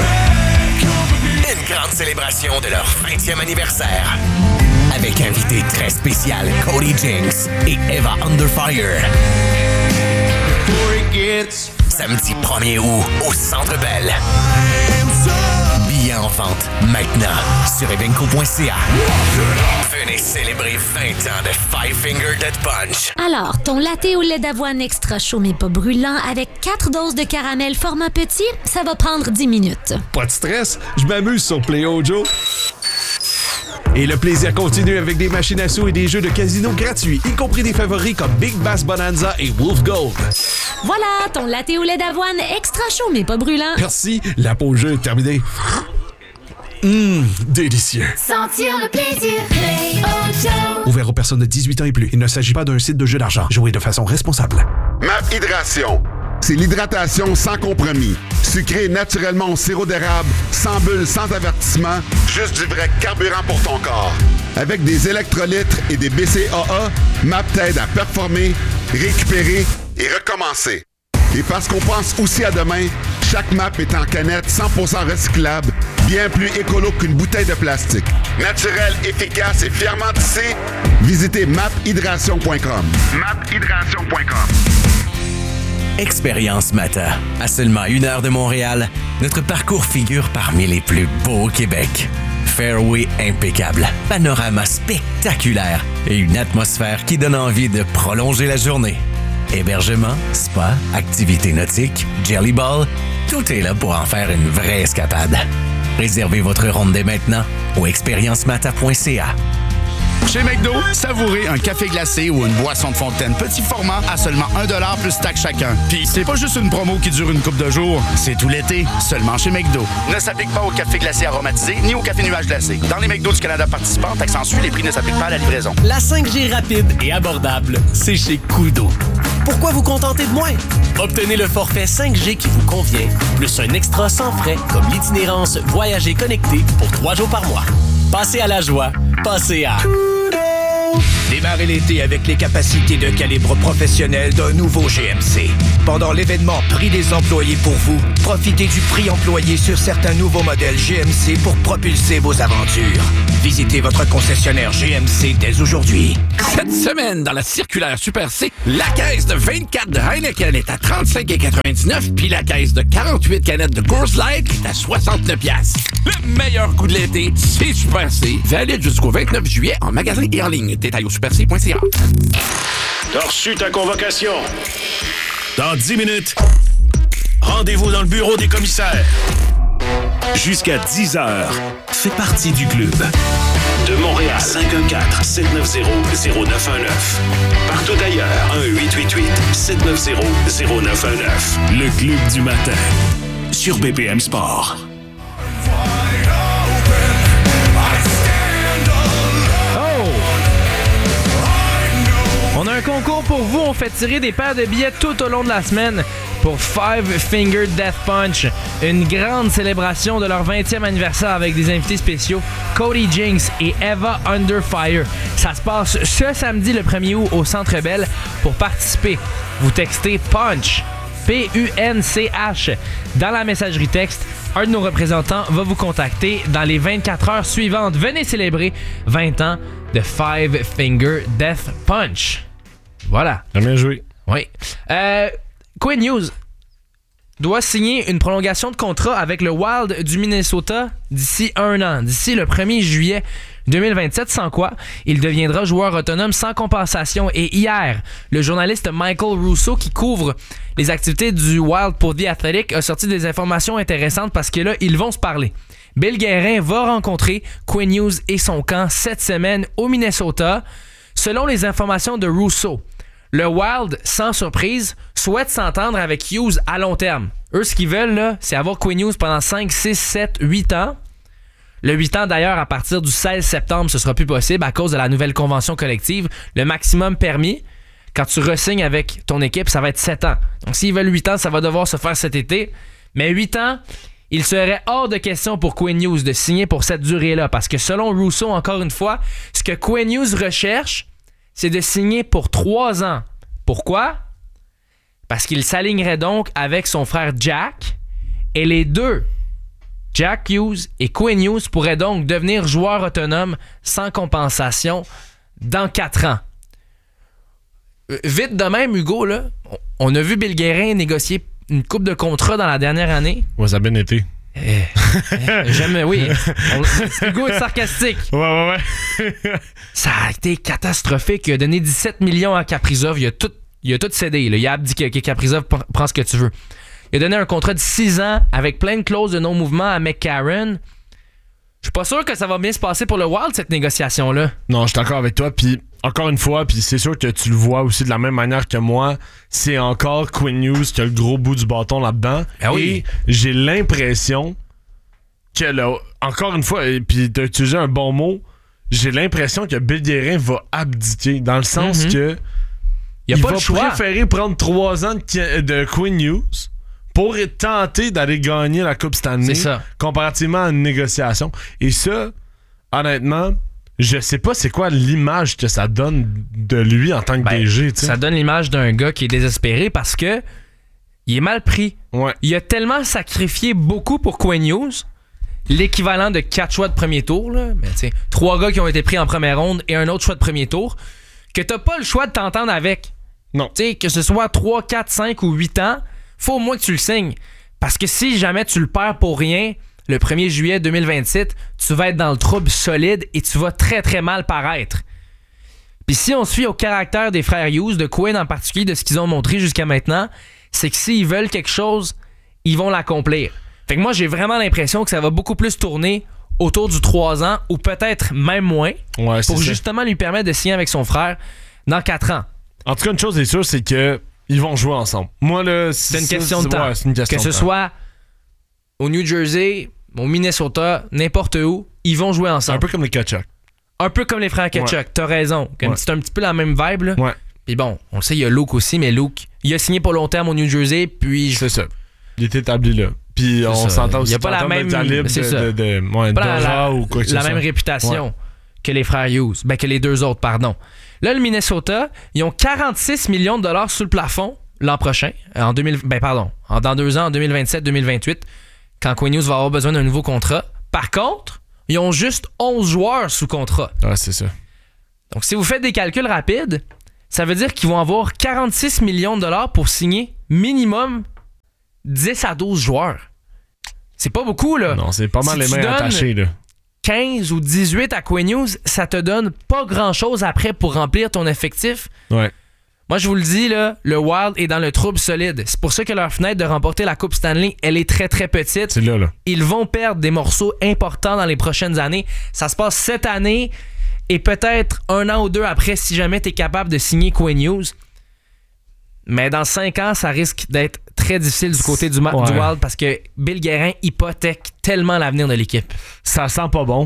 Une grande célébration de leur 20e anniversaire. Avec invité très spécial Cody Jinks et Eva Underfire. Samedi 1er août au Centre Bell. Billets en vente maintenant sur evenco.ca. Venez célébrer 20 ans de Five Finger Death Punch. Alors, ton latte au lait d'avoine extra chaud mais pas brûlant avec 4 doses de caramel format petit, ça va prendre 10 minutes. Pas de stress, je m'amuse sur Play-O Joe. Et le plaisir continue avec des machines à sous et des jeux de casino gratuits, y compris des favoris comme Big Bass Bonanza et Wolf Gold. Voilà, ton latte au lait d'avoine extra chaud mais pas brûlant. Merci, la pause jeu est terminée. Délicieux. Sentir le plaisir, Play-O Joe. Ouvert aux personnes de 18 ans et plus. Il ne s'agit pas d'un site de jeu d'argent. Jouez de façon responsable. MAP Hydration. C'est l'hydratation sans compromis. Sucré naturellement au sirop d'érable, sans bulles, sans avertissement, juste du vrai carburant pour ton corps. Avec des électrolytes et des BCAA, MAP t'aide à performer, récupérer et recommencer. Et parce qu'on pense aussi à demain, chaque MAP est en canette 100% recyclable, bien plus écolo qu'une bouteille de plastique. Naturel, efficace et fièrement tissé, visitez maphydration.com. maphydration.com. Expérience Mata. À seulement 1 heure de Montréal, notre parcours figure parmi les plus beaux au Québec. Fairway impeccable, panorama spectaculaire et une atmosphère qui donne envie de prolonger la journée. Hébergement, spa, activités nautiques, jelly ball, tout est là pour en faire une vraie escapade. Réservez votre ronde dès maintenant au expériencemata.ca. Chez McDo, savourez un café glacé ou une boisson de fontaine petit format à seulement 1$ plus taxe chacun. Puis c'est pas juste une promo qui dure une couple de jours, c'est tout l'été, seulement chez McDo. Ne s'applique pas au café glacé aromatisé ni au café nuage glacé. Dans les McDo du Canada participants, taxe en suit, les prix ne s'appliquent pas à la livraison. La 5G rapide et abordable, c'est chez Koodo. Pourquoi vous contenter de moins? Obtenez le forfait 5G qui vous convient, plus un extra sans frais comme l'itinérance Voyager connecté pour 3 jours par mois. Passez à la joie, passez à... Démarrez l'été avec les capacités de calibre professionnel d'un nouveau GMC. Pendant l'événement Prix des employés pour vous, profitez du prix employé sur certains nouveaux modèles GMC pour propulser vos aventures. Visitez votre concessionnaire GMC dès aujourd'hui. Cette semaine, dans la circulaire Super C, la caisse de 24 de Heineken est à 35,99 puis la caisse de 48 canettes de Coors Light est à 69$. Le meilleur coup de l'été, c'est Super C. Valide jusqu'au 29 juillet en magasin et en ligne. Détails au superc.ca. T'as reçu ta convocation. Dans 10 minutes, rendez-vous dans le bureau des commissaires. Jusqu'à 10h, fais partie du club. De Montréal, 514-790-0919. Partout ailleurs, 1-888-790-0919. Le club du matin, sur BPM Sport. On a un concours pour vous. On fait tirer des paires de billets tout au long de la semaine pour Five Finger Death Punch. Une grande célébration de leur 20e anniversaire avec des invités spéciaux, Cody Jinks et Eva Under Fire. Ça se passe ce samedi le 1er août au Centre Bell. Pour participer, vous textez PUNCH, P-U-N-C-H, dans la messagerie texte. Un de nos représentants va vous contacter dans les 24 heures suivantes. Venez célébrer 20 ans de Five Finger Death Punch. Voilà. Bien joué. Oui. Quinn Hughes doit signer une prolongation de contrat avec le Wild du Minnesota d'ici 1 an, d'ici le 1er juillet 2027, sans quoi il deviendra joueur autonome sans compensation. Et hier, le journaliste Michael Russo, qui couvre les activités du Wild pour The Athletic, a sorti des informations intéressantes parce que là, ils vont se parler. Bill Guérin va rencontrer Quinn Hughes et son camp cette semaine au Minnesota. Selon les informations de Russo, le Wild, sans surprise, souhaite s'entendre avec Hughes à long terme. Eux, ce qu'ils veulent, là, c'est avoir Quinn Hughes pendant 5, 6, 7, 8 ans. Le 8 ans, d'ailleurs, à partir du 16 septembre, ce sera plus possible à cause de la nouvelle convention collective. Le maximum permis, quand tu re-signes avec ton équipe, ça va être 7 ans. Donc, s'ils veulent 8 ans, ça va devoir se faire cet été. Mais 8 ans, il serait hors de question pour Quinn Hughes de signer pour cette durée-là. Parce que selon Russo, encore une fois, ce que Quinn Hughes recherche, c'est de signer pour 3 ans. Pourquoi? Parce qu'il s'alignerait donc avec son frère Jack. Et les deux, Jack Hughes et Quinn Hughes, pourraient donc devenir joueurs autonomes sans compensation dans 4 ans. Vite de même, Hugo, là, on a vu Bill Guérin négocier une coupe de contrats dans la dernière année. Ouais, ça a bien été. J'aime, oui. Hugo est sarcastique. Ouais. Ça a été catastrophique. Il a donné 17 millions à Kaprizov. Il a tout cédé. Là. Il a abdiqué. Kaprizov, prends ce que tu veux. Il a donné un contrat de 6 ans avec plein de clauses de non-mouvement à McCarron. Je suis pas sûr que ça va bien se passer pour le Wild, cette négociation-là. Non, je suis d'accord avec toi. Puis, encore une fois, puis c'est sûr que tu le vois aussi de la même manière que moi, c'est encore Quinn Hughes qui a le gros bout du bâton là-dedans. Ah oui. Et j'ai l'impression que, encore une fois, et puis tu as utilisé un bon mot, j'ai l'impression que Bill Guérin va abdiquer, dans le sens que il va le choix. préférer prendre 3 ans de Quinn Hughes pour tenter d'aller gagner la Coupe Stanley comparativement à une négociation. Et ça, honnêtement, je sais pas c'est quoi l'image que ça donne de lui en tant que DG. T'sais. Ça donne l'image d'un gars qui est désespéré parce que il est mal pris. Ouais. Il a tellement sacrifié beaucoup pour Quinn Hughes, l'équivalent de 4 choix de premier tour, là, mais 3 gars qui ont été pris en première ronde et un autre choix de premier tour, que t'as pas le choix de t'entendre avec. Non. Que ce soit 3, 4, 5 ou 8 ans, faut au moins que tu le signes. Parce que si jamais tu le perds pour rien, le 1er juillet 2027, tu vas être dans le trouble solide et tu vas très très mal paraître. Puis si on se fie au caractère des frères Hughes, de Quinn en particulier, de ce qu'ils ont montré jusqu'à maintenant, c'est que s'ils veulent quelque chose, ils vont l'accomplir. Fait que moi, j'ai vraiment l'impression que ça va beaucoup plus tourner autour du 3 ans ou peut-être même moins Ouais, pour ça. justement lui permettre de signer avec son frère dans 4 ans. En tout cas, une chose est sûre, c'est que ils vont jouer ensemble. Moi, là, C'est une question de temps. Ouais, c'est une question que ce de temps. soit au New Jersey, au Minnesota, n'importe où, ils vont jouer ensemble. Un peu comme les Kachuk. Un peu comme les frères Kachuk, Ouais. t'as raison. Ouais. C'est un petit peu la même vibe, là. Ouais. Puis bon, on le sait, il y a Luke aussi, mais Luke, il a signé pour long terme au New Jersey, puis... C'est ça. Il est établi là. Puis on ça. s'entend aussi. Il y a pas la même... C'est ça. Ouais, pas Dora ou quoi que ce la soit. même réputation Ouais. que les frères Hughes. Ben, que les deux autres, pardon. Là, le Minnesota, ils ont 46 millions de dollars sous le plafond l'an prochain. Dans 2 ans, en 2027-2028, quand Quinn Hughes va avoir besoin d'un nouveau contrat. Par contre, ils ont juste 11 joueurs sous contrat. Ouais, c'est ça. Donc, si vous faites des calculs rapides, ça veut dire qu'ils vont avoir 46 millions de dollars pour signer minimum 10 à 12 joueurs. C'est pas beaucoup, là. Non, c'est pas mal Si les tu mains donnes attachées, là. 15 ou 18 à Quinn Hughes, ça te donne pas grand-chose après pour remplir ton effectif. Ouais. Moi, je vous le dis, là, le Wild est dans le trouble solide. C'est pour ça que leur fenêtre de remporter la Coupe Stanley, elle est très, très petite. C'est là, là. Ils vont perdre des morceaux importants dans les prochaines années. Ça se passe cette année et peut-être 1 an ou 2 après si jamais tu es capable de signer Quinn Hughes. Mais dans 5 ans, ça risque d'être très difficile du côté du Wild parce que Bill Guérin hypothèque tellement l'avenir de l'équipe. Ça sent pas bon.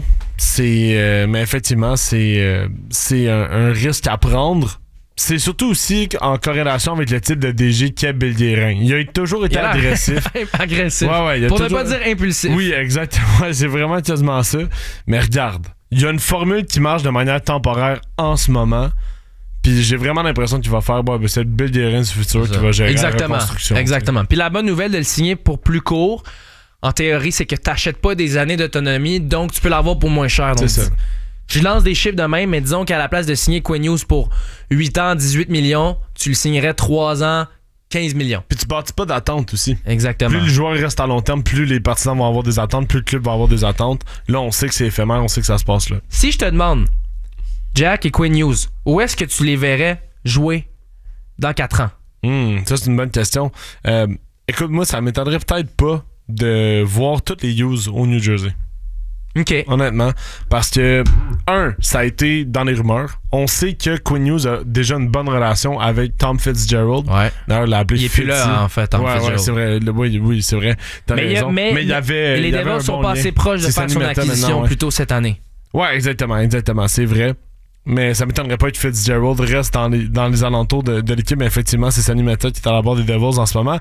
Mais effectivement, c'est un risque à prendre. C'est surtout aussi en corrélation avec le type de DG qu'est Bill Guérin. Il a toujours été agressif. Agressif. Ouais, il a pour toujours... ne pas dire impulsif. Oui, exactement. C'est vraiment quasiment ça. Mais regarde, il y a une formule qui marche de manière temporaire en ce moment. Puis j'ai vraiment l'impression qu'il va faire c'est le Bill Guérin du futur qui va gérer la reconstruction. Exactement. Puis la bonne nouvelle de le signer pour plus court, en théorie, c'est que tu n'achètes pas des années d'autonomie, donc tu peux l'avoir pour moins cher. Donc, c'est ça. Je lance des chiffres de même, mais disons qu'à la place de signer Quinn Hughes pour 8 ans, 18 millions, tu le signerais 3 ans, 15 millions. Puis tu bâtis pas d'attente aussi. Exactement. Plus le joueur reste à long terme, plus les partisans vont avoir des attentes, plus le club va avoir des attentes. Là, on sait que c'est éphémère, on sait que ça se passe là. Si je te demande, Jack et Quinn Hughes, où est-ce que tu les verrais jouer dans 4 ans? Ça, c'est une bonne question. Écoute, moi, ça m'étonnerait peut-être pas de voir tous les Hughes au New Jersey. OK. Honnêtement. Parce que, ça a été dans les rumeurs. On sait que Quinn Hughes a déjà une bonne relation avec Tom Fitzgerald. Ouais. D'ailleurs, l'a appelé il est plus là, en fait, Tom Fitzgerald. Ouais, c'est vrai. Oui, c'est vrai. T'as raison. Mais il y avait. Les Devils sont pas assez proches de faire son acquisition plus tôt cette année. Ouais, exactement. C'est vrai. Mais ça m'étonnerait pas que Fitzgerald reste dans les alentours de l'équipe. Mais effectivement, c'est Sonny Mehta qui est à la barre des Devils en ce moment.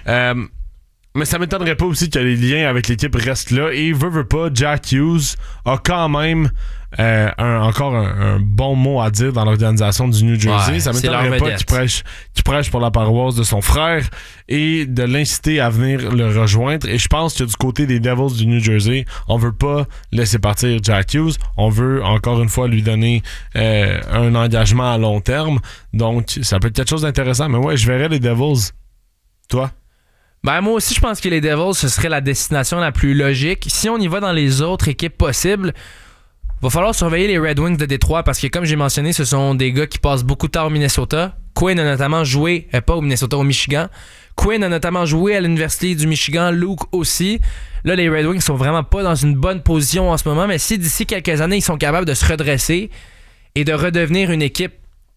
Mais ça m'étonnerait pas aussi que les liens avec l'équipe restent là. Et veut pas, Jack Hughes a quand même encore un bon mot à dire dans l'organisation du New Jersey. Ouais, ça m'étonnerait pas qu'il prêche pour la paroisse de son frère et de l'inciter à venir le rejoindre. Et je pense que du côté des Devils du New Jersey, on veut pas laisser partir Jack Hughes. On veut encore une fois lui donner un engagement à long terme. Donc ça peut être quelque chose d'intéressant. Mais ouais, je verrais les Devils. Toi? Ben moi aussi, je pense que les Devils, ce serait la destination la plus logique. Si on y va dans les autres équipes possibles, va falloir surveiller les Red Wings de Détroit parce que, comme j'ai mentionné, ce sont des gars qui passent beaucoup de temps au Minnesota. Quinn a notamment joué, pas au Minnesota, au Michigan. Quinn a notamment joué à l'Université du Michigan, Luke aussi. Là, les Red Wings sont vraiment pas dans une bonne position en ce moment, mais si d'ici quelques années, ils sont capables de se redresser et de redevenir une équipe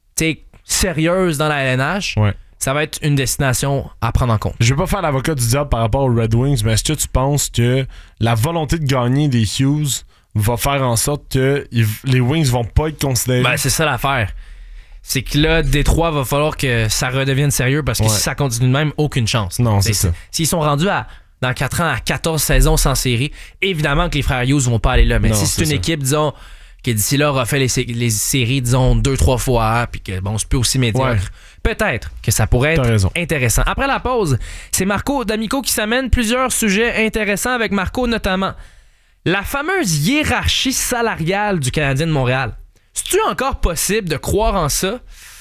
sérieuse dans la LNH, ça va être une destination à prendre en compte. Je vais pas faire l'avocat du diable par rapport aux Red Wings, mais est-ce que tu penses que la volonté de gagner des Hughes va faire en sorte que les Wings vont pas être considérés? Ben, c'est ça l'affaire. C'est que là, Détroit, va falloir que ça redevienne sérieux parce que si ça continue de même, aucune chance. Non, c'est ça. S'ils sont rendus dans 4 ans à 14 saisons sans série, évidemment que les frères Hughes vont pas aller là. Mais non, si c'est une équipe, disons, qui d'ici là aura fait les séries, disons, 2-3 fois, puis que bon, c'est plus aussi médiocre, peut-être que ça pourrait être intéressant. Après la pause, c'est Marco D'Amico qui s'amène plusieurs sujets intéressants avec Marco, notamment la fameuse hiérarchie salariale du Canadien de Montréal. C'est-tu encore possible de croire en ça?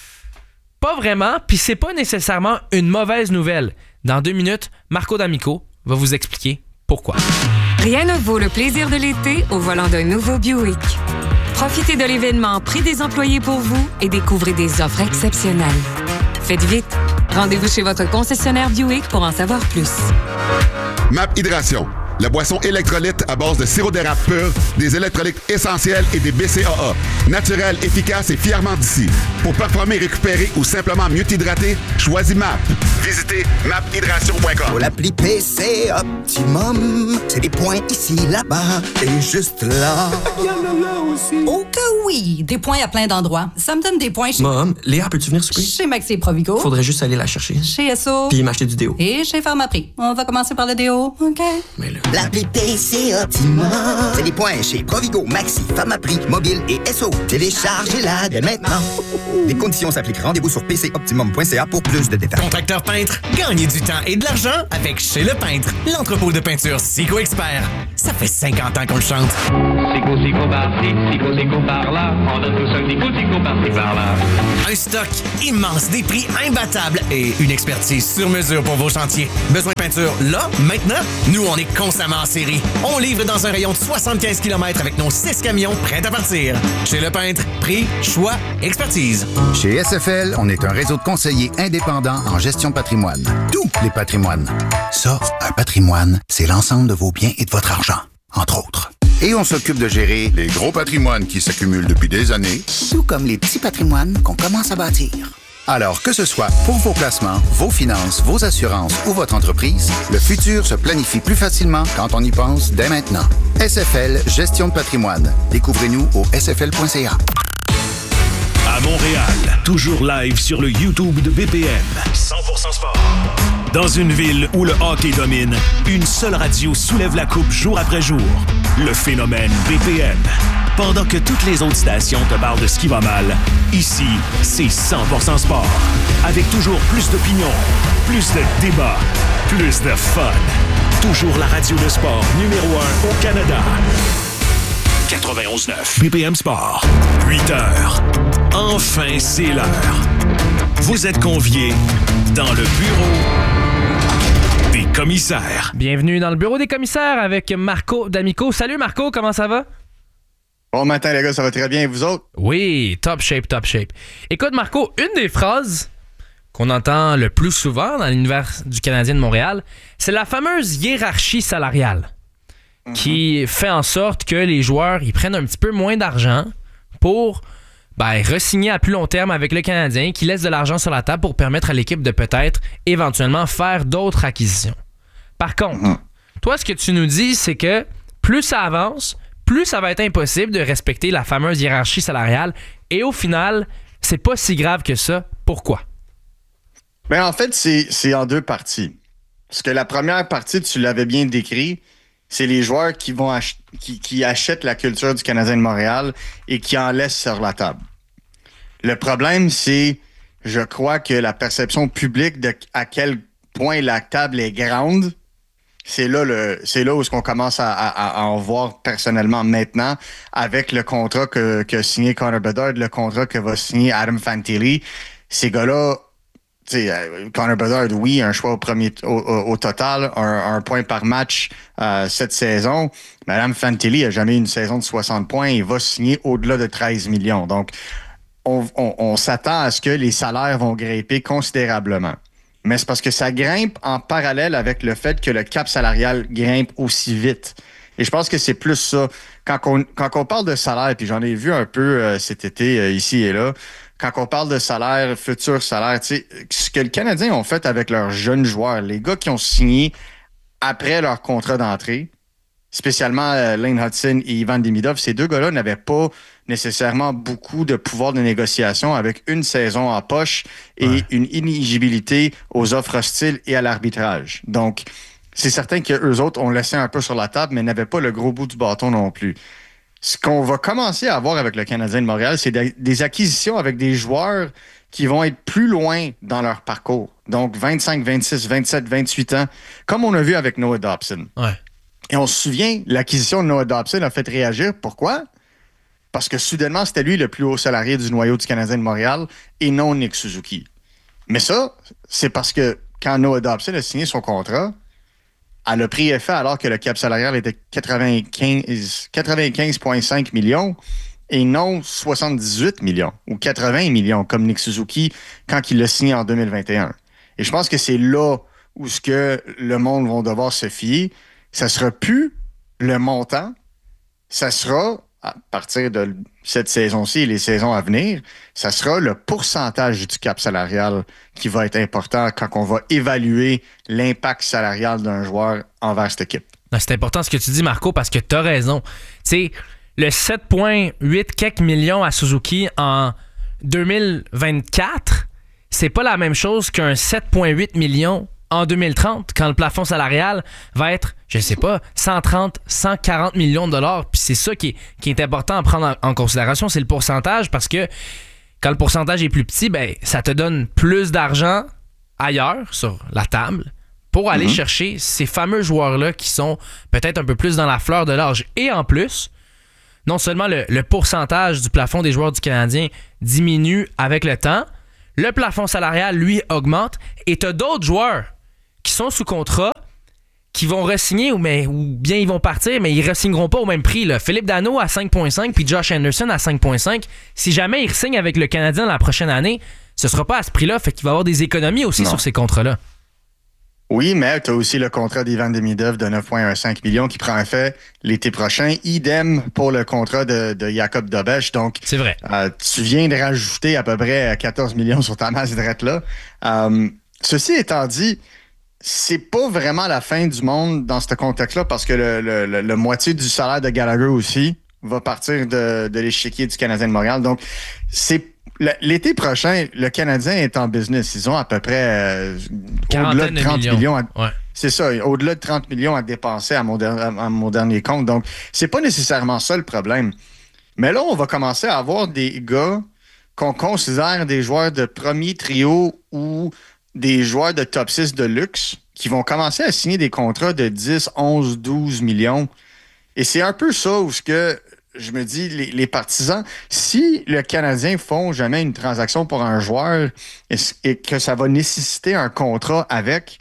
Pas vraiment, puis c'est pas nécessairement une mauvaise nouvelle. Dans 2 minutes, Marco D'Amico va vous expliquer pourquoi. Rien ne vaut le plaisir de l'été au volant d'un nouveau Buick. Profitez de l'événement Prix des employés pour vous et découvrez des offres exceptionnelles. Faites vite. Rendez-vous chez votre concessionnaire Buick pour en savoir plus. MAP Hydration. la boisson électrolyte à base de sirop d'érable pur, des électrolytes essentiels et des BCAA. Naturel, efficace et fièrement d'ici. Pour performer, récupérer ou simplement mieux t'hydrater, choisis MAP. Visitez maphydration.com. Pour l'appli PC Optimum, c'est des points ici, là-bas et juste là. Oh que oui! Des points à plein d'endroits. Ça me donne des points chez... Mom, Léa, peux-tu venir souper? Chez Maxi Provigo. Faudrait juste aller la chercher. Chez Esso. Puis m'acheter du déo. Et chez Pharmaprix. On va commencer par le déo, OK? Mais là... L'appli PC Optimum, c'est des points chez Provigo, Maxi, Pharmaprix, Mobile et Esso. Téléchargez-la dès maintenant. Des conditions s'appliquent. Rendez-vous sur pcoptimum.ca pour plus de détails. Contracteur peintre, gagnez du temps et de l'argent avec Chez Le Peintre, l'entrepôt de peinture Sico Expert. Ça fait 50 ans qu'on le chante. Sico par-ci, Sico par-là. On donne tous un Sico par-ci, par-là. Un stock immense, des prix imbattables et une expertise sur mesure pour vos chantiers. Besoin de peinture là, maintenant? Nous, on est constamment en série. On livre dans un rayon de 75 km avec nos 6 camions prêts à partir. Chez Le Peintre, prix, choix, expertise. Chez SFL, on est un réseau de conseillers indépendants en gestion de patrimoine. Tous les patrimoines. Ça, un patrimoine, c'est l'ensemble de vos biens et de votre argent, entre autres. Et on s'occupe de gérer les gros patrimoines qui s'accumulent depuis des années, tout comme les petits patrimoines qu'on commence à bâtir. Alors, que ce soit pour vos placements, vos finances, vos assurances ou votre entreprise, le futur se planifie plus facilement quand on y pense dès maintenant. SFL Gestion de patrimoine. Découvrez-nous au sfl.ca. À Montréal, toujours live sur le YouTube de BPM. 100% sport. Dans une ville où le hockey domine, une seule radio soulève la coupe jour après jour. Le phénomène BPM. Pendant que toutes les autres stations te parlent de ce qui va mal, ici, c'est 100% sport. Avec toujours plus d'opinions, plus de débats, plus de fun. Toujours la radio de sport numéro 1 au Canada. 91.9 BPM Sport. 8 heures. Enfin, c'est l'heure. Vous êtes conviés dans le bureau des commissaires. Bienvenue dans le bureau des commissaires avec Marco D'Amico. Salut Marco, comment ça va? Bon matin les gars, ça va très bien et vous autres? Oui, top shape, top shape. Écoute Marco, une des phrases qu'on entend le plus souvent dans l'univers du Canadien de Montréal, c'est la fameuse hiérarchie salariale qui fait en sorte que les joueurs ils prennent un petit peu moins d'argent pour re-signer à plus long terme avec le Canadien, qui laisse de l'argent sur la table pour permettre à l'équipe de peut-être éventuellement faire d'autres acquisitions. Par contre, toi, ce que tu nous dis, c'est que plus ça avance, plus ça va être impossible de respecter la fameuse hiérarchie salariale et au final, c'est pas si grave que ça. Pourquoi? Ben en fait, c'est en deux parties. Parce que la première partie, tu l'avais bien décrit, c'est les joueurs qui vont qui achètent la culture du Canadien de Montréal et qui en laissent sur la table. Le problème, c'est, je crois que la perception publique de à quel point la table est grande, c'est là où on commence à en voir personnellement maintenant avec le contrat que signé Connor Bedard, le contrat que va signer Adam Fantilli. Ces gars-là, Connor Bedard, oui, un choix au total, un point par match cette saison. Mais Adam Fantilli n'a jamais eu une saison de 60 points. Il va signer au-delà de 13 millions. Donc, on s'attend à ce que les salaires vont grimper considérablement. Mais c'est parce que ça grimpe en parallèle avec le fait que le cap salarial grimpe aussi vite. Et je pense que c'est plus ça. Quand on parle de salaire, puis j'en ai vu un peu cet été ici et là, quand on parle de salaire, futur salaire, tu sais, ce que le Canadien ont fait avec leurs jeunes joueurs, les gars qui ont signé après leur contrat d'entrée, spécialement Lane Hudson et Ivan Demidov, ces deux gars-là n'avaient pas nécessairement beaucoup de pouvoir de négociation avec une saison en poche et une inéligibilité aux offres hostiles et à l'arbitrage. Donc, c'est certain qu'eux autres ont laissé un peu sur la table, mais n'avaient pas le gros bout du bâton non plus. Ce qu'on va commencer à avoir avec le Canadien de Montréal, c'est des acquisitions avec des joueurs qui vont être plus loin dans leur parcours. Donc, 25, 26, 27, 28 ans, comme on a vu avec Noah Dobson. Ouais. Et on se souvient, l'acquisition de Noah Dobson a fait réagir. Pourquoi? Parce que soudainement, c'était lui le plus haut salarié du noyau du Canadien de Montréal et non Nick Suzuki. Mais ça, c'est parce que quand Noah Dobson a signé son contrat, elle a pris effet alors que le cap salarial était 95,5 millions et non 78 millions ou 80 millions comme Nick Suzuki quand il l'a signé en 2021. Et je pense que c'est là où ce que le monde va devoir se fier ça sera plus le montant, ça sera, à partir de cette saison-ci et les saisons à venir, ça sera le pourcentage du cap salarial qui va être important quand on va évaluer l'impact salarial d'un joueur envers cette équipe. Non, c'est important ce que tu dis, Marco, parce que tu as raison. Tu sais, le 7,8 quelques millions à Suzuki en 2024, c'est pas la même chose qu'un 7,8 millions en 2030, quand le plafond salarial va être, je sais pas, 130, 140 millions de dollars. Puis c'est ça qui est important à prendre en considération, c'est le pourcentage, parce que quand le pourcentage est plus petit, ben ça te donne plus d'argent ailleurs, sur la table, pour aller chercher ces fameux joueurs-là qui sont peut-être un peu plus dans la fleur de l'âge. Et en plus, non seulement le pourcentage du plafond des joueurs du Canadien diminue avec le temps, le plafond salarial, lui, augmente, et tu as d'autres joueurs qui sont sous contrat, qui vont re-signer ou bien ils vont partir, mais ils ne re-signeront pas au même prix. Là. Philippe Danault à 5,5 puis Josh Anderson à 5,5. Si jamais ils re-signent avec le Canadien la prochaine année, ce ne sera pas à ce prix-là, fait qu'il va y avoir des économies aussi sur ces contrats-là. Oui, mais tu as aussi le contrat d'Ivan Demidov de 9,15 millions qui prend effet l'été prochain. Idem pour le contrat de Jacob Dobeš. Donc, c'est vrai. Tu viens de rajouter à peu près 14 millions sur ta masse drette-là. Ceci étant dit, c'est pas vraiment la fin du monde dans ce contexte-là parce que le moitié du salaire de Gallagher aussi va partir de l'échiquier du Canadien de Montréal. Donc, l'été prochain, le Canadien est en business. Ils ont à peu près au-delà de 30 millions. C'est ça, au-delà de 30 millions à dépenser à mon dernier compte. Donc, c'est pas nécessairement ça le problème. Mais là, on va commencer à avoir des gars qu'on considère des joueurs de premier trio ou des joueurs de top 6 de luxe qui vont commencer à signer des contrats de 10, 11, 12 millions. Et c'est un peu ça où je me dis, les partisans, si le Canadien font jamais une transaction pour un joueur et que ça va nécessiter un contrat avec,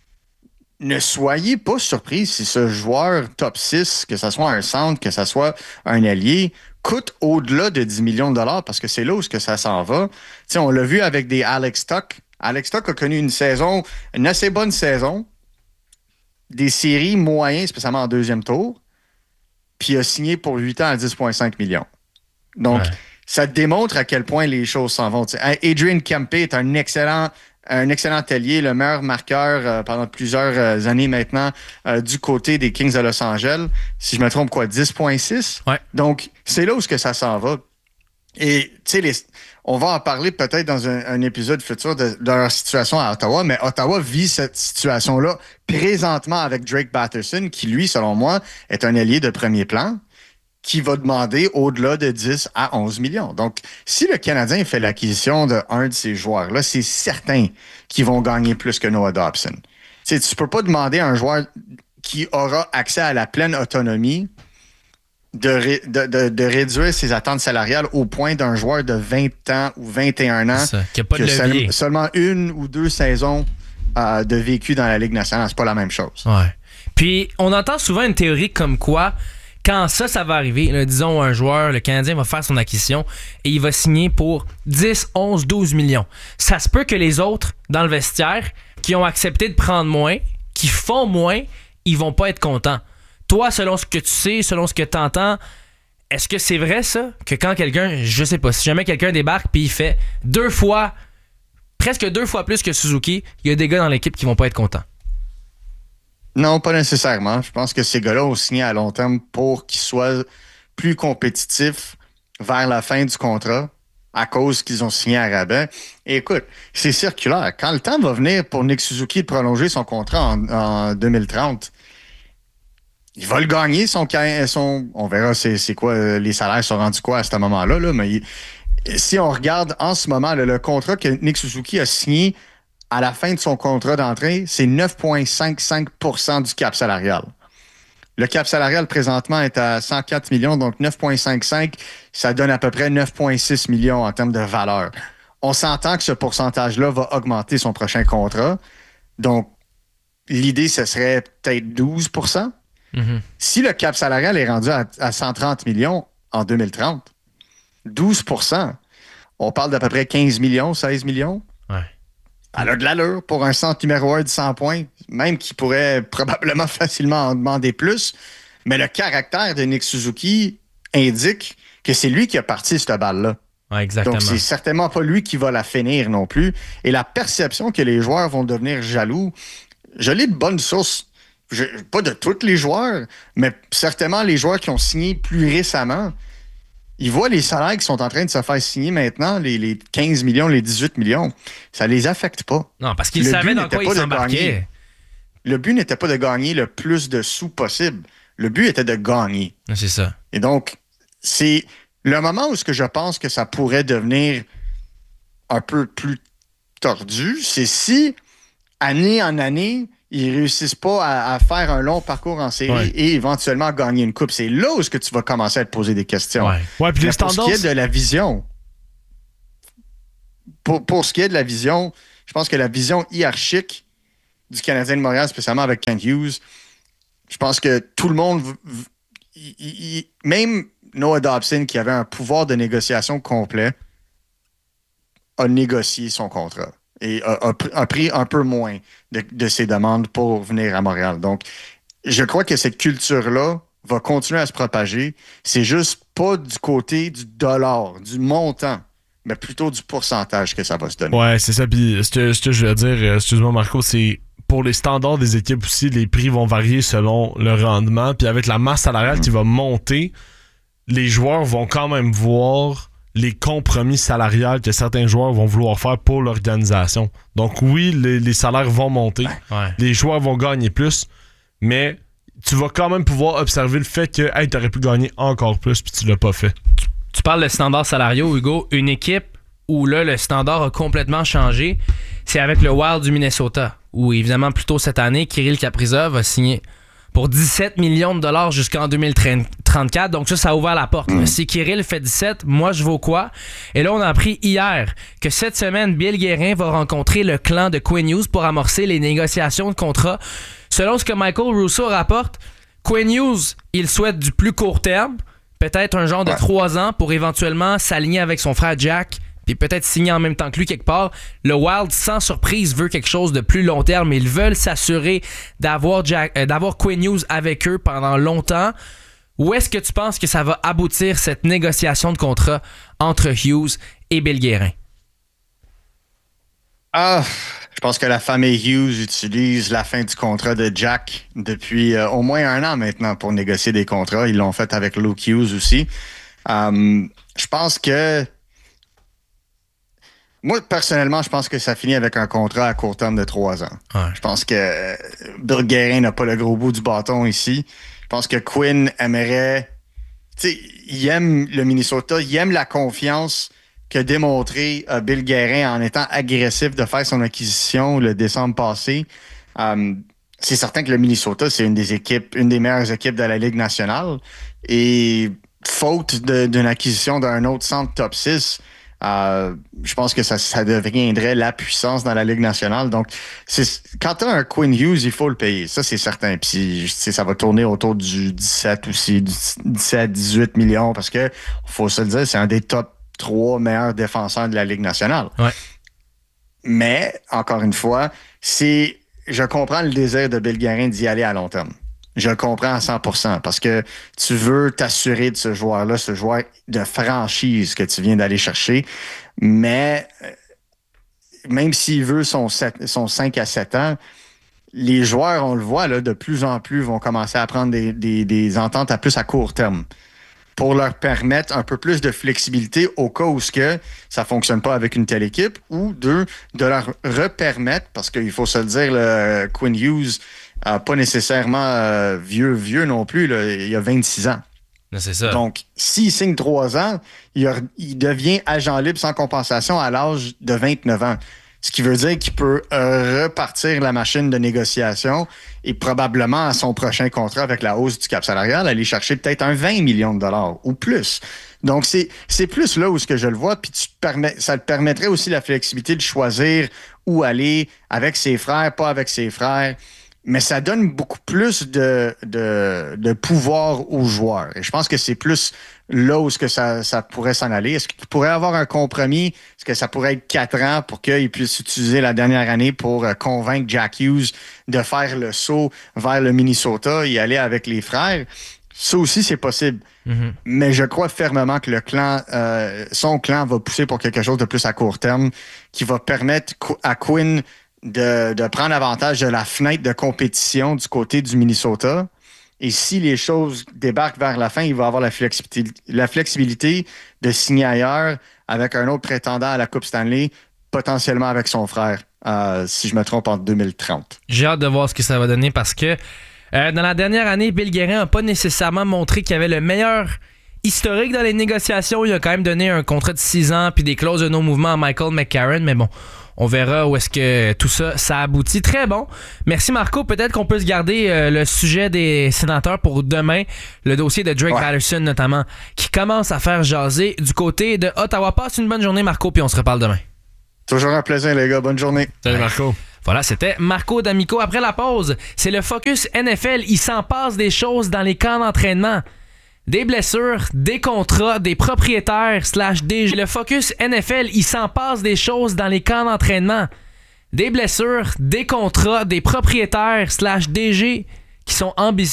ne soyez pas surpris si ce joueur top 6, que ce soit un centre, que ce soit un allié, coûte au-delà de 10 millions de dollars parce que c'est là où ça s'en va. T'sais, on l'a vu avec des Alex Tuch. Alex Tuch a connu une assez bonne saison, des séries moyennes, spécialement en deuxième tour, puis a signé pour 8 ans à 10,5 millions. Donc, ça démontre à quel point les choses s'en vont. T'sais, Adrian Kempe est un excellent allié, le meilleur marqueur pendant plusieurs années maintenant du côté des Kings de Los Angeles. Si je me trompe, 10,6? Ouais. Donc, c'est là où ça s'en va. Et, tu sais, on va en parler peut-être dans un épisode futur de leur situation à Ottawa, mais Ottawa vit cette situation-là présentement avec Drake Batherson, qui, lui, selon moi, est un allié de premier plan, qui va demander au-delà de 10 à 11 millions. Donc, si le Canadien fait l'acquisition d'un de ces joueurs-là, c'est certain qu'ils vont gagner plus que Noah Dobson. Tu sais, tu peux pas demander à un joueur qui aura accès à la pleine autonomie de réduire ses attentes salariales au point d'un joueur de 20 ans ou 21 ans qui a pas de levier. Seulement une ou deux saisons de vécu dans la Ligue nationale. C'est pas la même chose. Ouais. Puis, on entend souvent une théorie comme quoi, quand ça va arriver, là, disons un joueur, le Canadien va faire son acquisition et il va signer pour 10, 11, 12 millions. Ça se peut que les autres, dans le vestiaire, qui ont accepté de prendre moins, qui font moins, ils vont pas être contents. Toi, selon ce que tu sais, selon ce que tu entends, est-ce que c'est vrai, ça? Que quand quelqu'un, je sais pas, si jamais quelqu'un débarque puis il fait presque deux fois plus que Suzuki, il y a des gars dans l'équipe qui vont pas être contents? Non, pas nécessairement. Je pense que ces gars-là ont signé à long terme pour qu'ils soient plus compétitifs vers la fin du contrat à cause qu'ils ont signé à rabais. Et écoute, c'est circulaire. Quand le temps va venir pour Nick Suzuki de prolonger son contrat en 2030, il va le gagner, on verra c'est quoi, les salaires sont rendus quoi à ce moment-là, là, mais si on regarde en ce moment le contrat que Nick Suzuki a signé à la fin de son contrat d'entrée, c'est 9,55% du cap salarial. Le cap salarial présentement est à 104 millions, donc 9,55, ça donne à peu près 9,6 millions en termes de valeur. On s'entend que ce pourcentage-là va augmenter son prochain contrat, donc l'idée, ce serait peut-être 12%. Mm-hmm. Si le cap salarial est rendu à 130 millions en 2030, 12%, on parle d'à peu près 15 millions, 16 millions. Ouais. Elle a de l'allure pour un centre numéro 1 de 100 points, même qui pourrait probablement facilement en demander plus. Mais le caractère de Nick Suzuki indique que c'est lui qui a parti cette balle-là. Ouais, exactement. Donc, c'est certainement pas lui qui va la finir non plus. Et la perception que les joueurs vont devenir jaloux, je l'ai de bonnes sources. Pas de tous les joueurs, mais certainement les joueurs qui ont signé plus récemment. Ils voient les salaires qui sont en train de se faire signer maintenant, les 15 millions, les 18 millions. Ça les affecte pas. Non, parce qu'ils savaient dans quoi ils s'embarquaient. Le but n'était pas de gagner le plus de sous possible. Le but était de gagner. C'est ça. Et donc, c'est le moment où je pense que ça pourrait devenir un peu plus tordu, c'est si, année en année, ils réussissent pas à faire un long parcours en série et éventuellement gagner une coupe. C'est là où tu vas commencer à te poser des questions. Puis les standards... Pour ce qui est de la vision, pour ce qui est de la vision, je pense que la vision hiérarchique du Canadien de Montréal, spécialement avec Kent Hughes, je pense que tout le monde, même Noah Dobson, qui avait un pouvoir de négociation complet, a négocié son contrat et a pris un peu moins de ses demandes pour venir à Montréal. Donc, je crois que cette culture-là va continuer à se propager. C'est juste pas du côté du dollar, du montant, mais plutôt du pourcentage que ça va se donner. Ouais, c'est ça. Puis, ce que je veux dire, excuse-moi Marco, c'est pour les standards des équipes aussi, les prix vont varier selon le rendement. Puis avec la masse salariale qui va monter, les joueurs vont quand même voir les compromis salariales que certains joueurs vont vouloir faire pour l'organisation. Donc oui, les salaires vont monter. Les joueurs vont gagner plus, mais tu vas quand même pouvoir observer le fait que hey, t'aurais pu gagner encore plus puis tu l'as pas fait. Tu parles de standards salariaux, Hugo. Une équipe où là, le standard a complètement changé, c'est avec le Wild du Minnesota, où évidemment, plus tôt cette année, Kirill Kaprizov a signé pour 17 millions de dollars jusqu'en 2034. Donc ça a ouvert la porte. Si Kirill fait 17, moi je vaux quoi? Et là, on a appris hier que cette semaine, Bill Guérin va rencontrer le clan de Quinn Hughes pour amorcer les négociations de contrat. Selon ce que Michael Russo rapporte, Quinn Hughes, il souhaite du plus court terme, peut-être un genre de 3 ans pour éventuellement s'aligner avec son frère Jack, puis peut-être signer en même temps que lui quelque part. Le Wild, sans surprise, veut quelque chose de plus long terme. Ils veulent s'assurer d'avoir Quinn Hughes avec eux pendant longtemps. Où est-ce que tu penses que ça va aboutir, cette négociation de contrat entre Hughes et Bill Guérin? Je pense que la famille Hughes utilise la fin du contrat de Jack depuis au moins 1 an maintenant pour négocier des contrats. Ils l'ont fait avec Luke Hughes aussi. Je pense que moi, personnellement, je pense que ça finit avec un contrat à court terme de 3 ans. Je pense que Bill Guérin n'a pas le gros bout du bâton ici. Je pense que Quinn aimerait... Tu sais, il aime le Minnesota, il aime la confiance qu'a démontré Bill Guérin en étant agressif de faire son acquisition le décembre passé. C'est certain que le Minnesota, c'est une des meilleures équipes de la Ligue nationale. Et faute d'une acquisition d'un autre centre top 6... je pense que ça deviendrait la puissance dans la Ligue nationale. Donc, quand tu as un Quinn Hughes, il faut le payer. Ça, c'est certain. Puis, ça va tourner autour du 17 aussi, du 17-18 millions parce que, faut se le dire, c'est un des top 3 meilleurs défenseurs de la Ligue nationale. Mais, encore une fois, je comprends le désir de Bill Guérin d'y aller à long terme. Je le comprends à 100% parce que tu veux t'assurer de ce joueur-là, ce joueur de franchise que tu viens d'aller chercher. Mais même s'il veut son 5 à 7 ans, les joueurs, on le voit, là, de plus en plus vont commencer à prendre des ententes à plus à court terme pour leur permettre un peu plus de flexibilité au cas où ça ne fonctionne pas avec une telle équipe ou de leur repermettre, parce qu'il faut se le dire, le Quinn Hughes pas nécessairement vieux non plus. Là. Il a 26 ans. C'est ça. Donc, s'il signe 3 ans, il devient agent libre sans compensation à l'âge de 29 ans. Ce qui veut dire qu'il peut repartir la machine de négociation et probablement à son prochain contrat avec la hausse du cap salarial, aller chercher peut-être un 20 millions de dollars ou plus. Donc, c'est plus là où je le vois. Puis ça te permettrait aussi la flexibilité de choisir où aller avec ses frères, pas avec ses frères. mais ça donne beaucoup plus de pouvoir aux joueurs. Et je pense que c'est plus là où ça pourrait s'en aller. Est-ce qu'il pourrait avoir un compromis? Est-ce que ça pourrait être 4 ans pour qu'il puisse utiliser la dernière année pour convaincre Jack Hughes de faire le saut vers le Minnesota, y aller avec les frères? Ça aussi, c'est possible. Mm-hmm. Mais je crois fermement que le clan, son clan va pousser pour quelque chose de plus à court terme qui va permettre à Quinn de prendre avantage de la fenêtre de compétition du côté du Minnesota. Et si les choses débarquent vers la fin, il va avoir la flexibilité de signer ailleurs avec un autre prétendant à la Coupe Stanley, potentiellement avec son frère, si je me trompe, en 2030. J'ai hâte de voir ce que ça va donner parce que dans la dernière année, Bill Guérin n'a pas nécessairement montré qu'il avait le meilleur historique dans les négociations. Il a quand même donné un contrat de 6 ans puis des clauses de non-mouvement à Michael McCarron, mais bon, on verra où est-ce que tout ça aboutit. Très bon. Merci Marco. Peut-être qu'on peut se garder le sujet des sénateurs pour demain. Le dossier de Drake Patterson notamment, qui commence à faire jaser du côté de Ottawa. Passe une bonne journée Marco, puis on se reparle demain. Toujours un plaisir les gars. Bonne journée. Salut Marco. Voilà, c'était Marco D'Amico. Après la pause, c'est le Focus NFL. Il s'en passe des choses dans les camps d'entraînement. Des blessures, des contrats, des propriétaires / DG. Le Focus NFL, il s'en passe des choses dans les camps d'entraînement. Des blessures, des contrats, des propriétaires / DG qui sont ambitieux.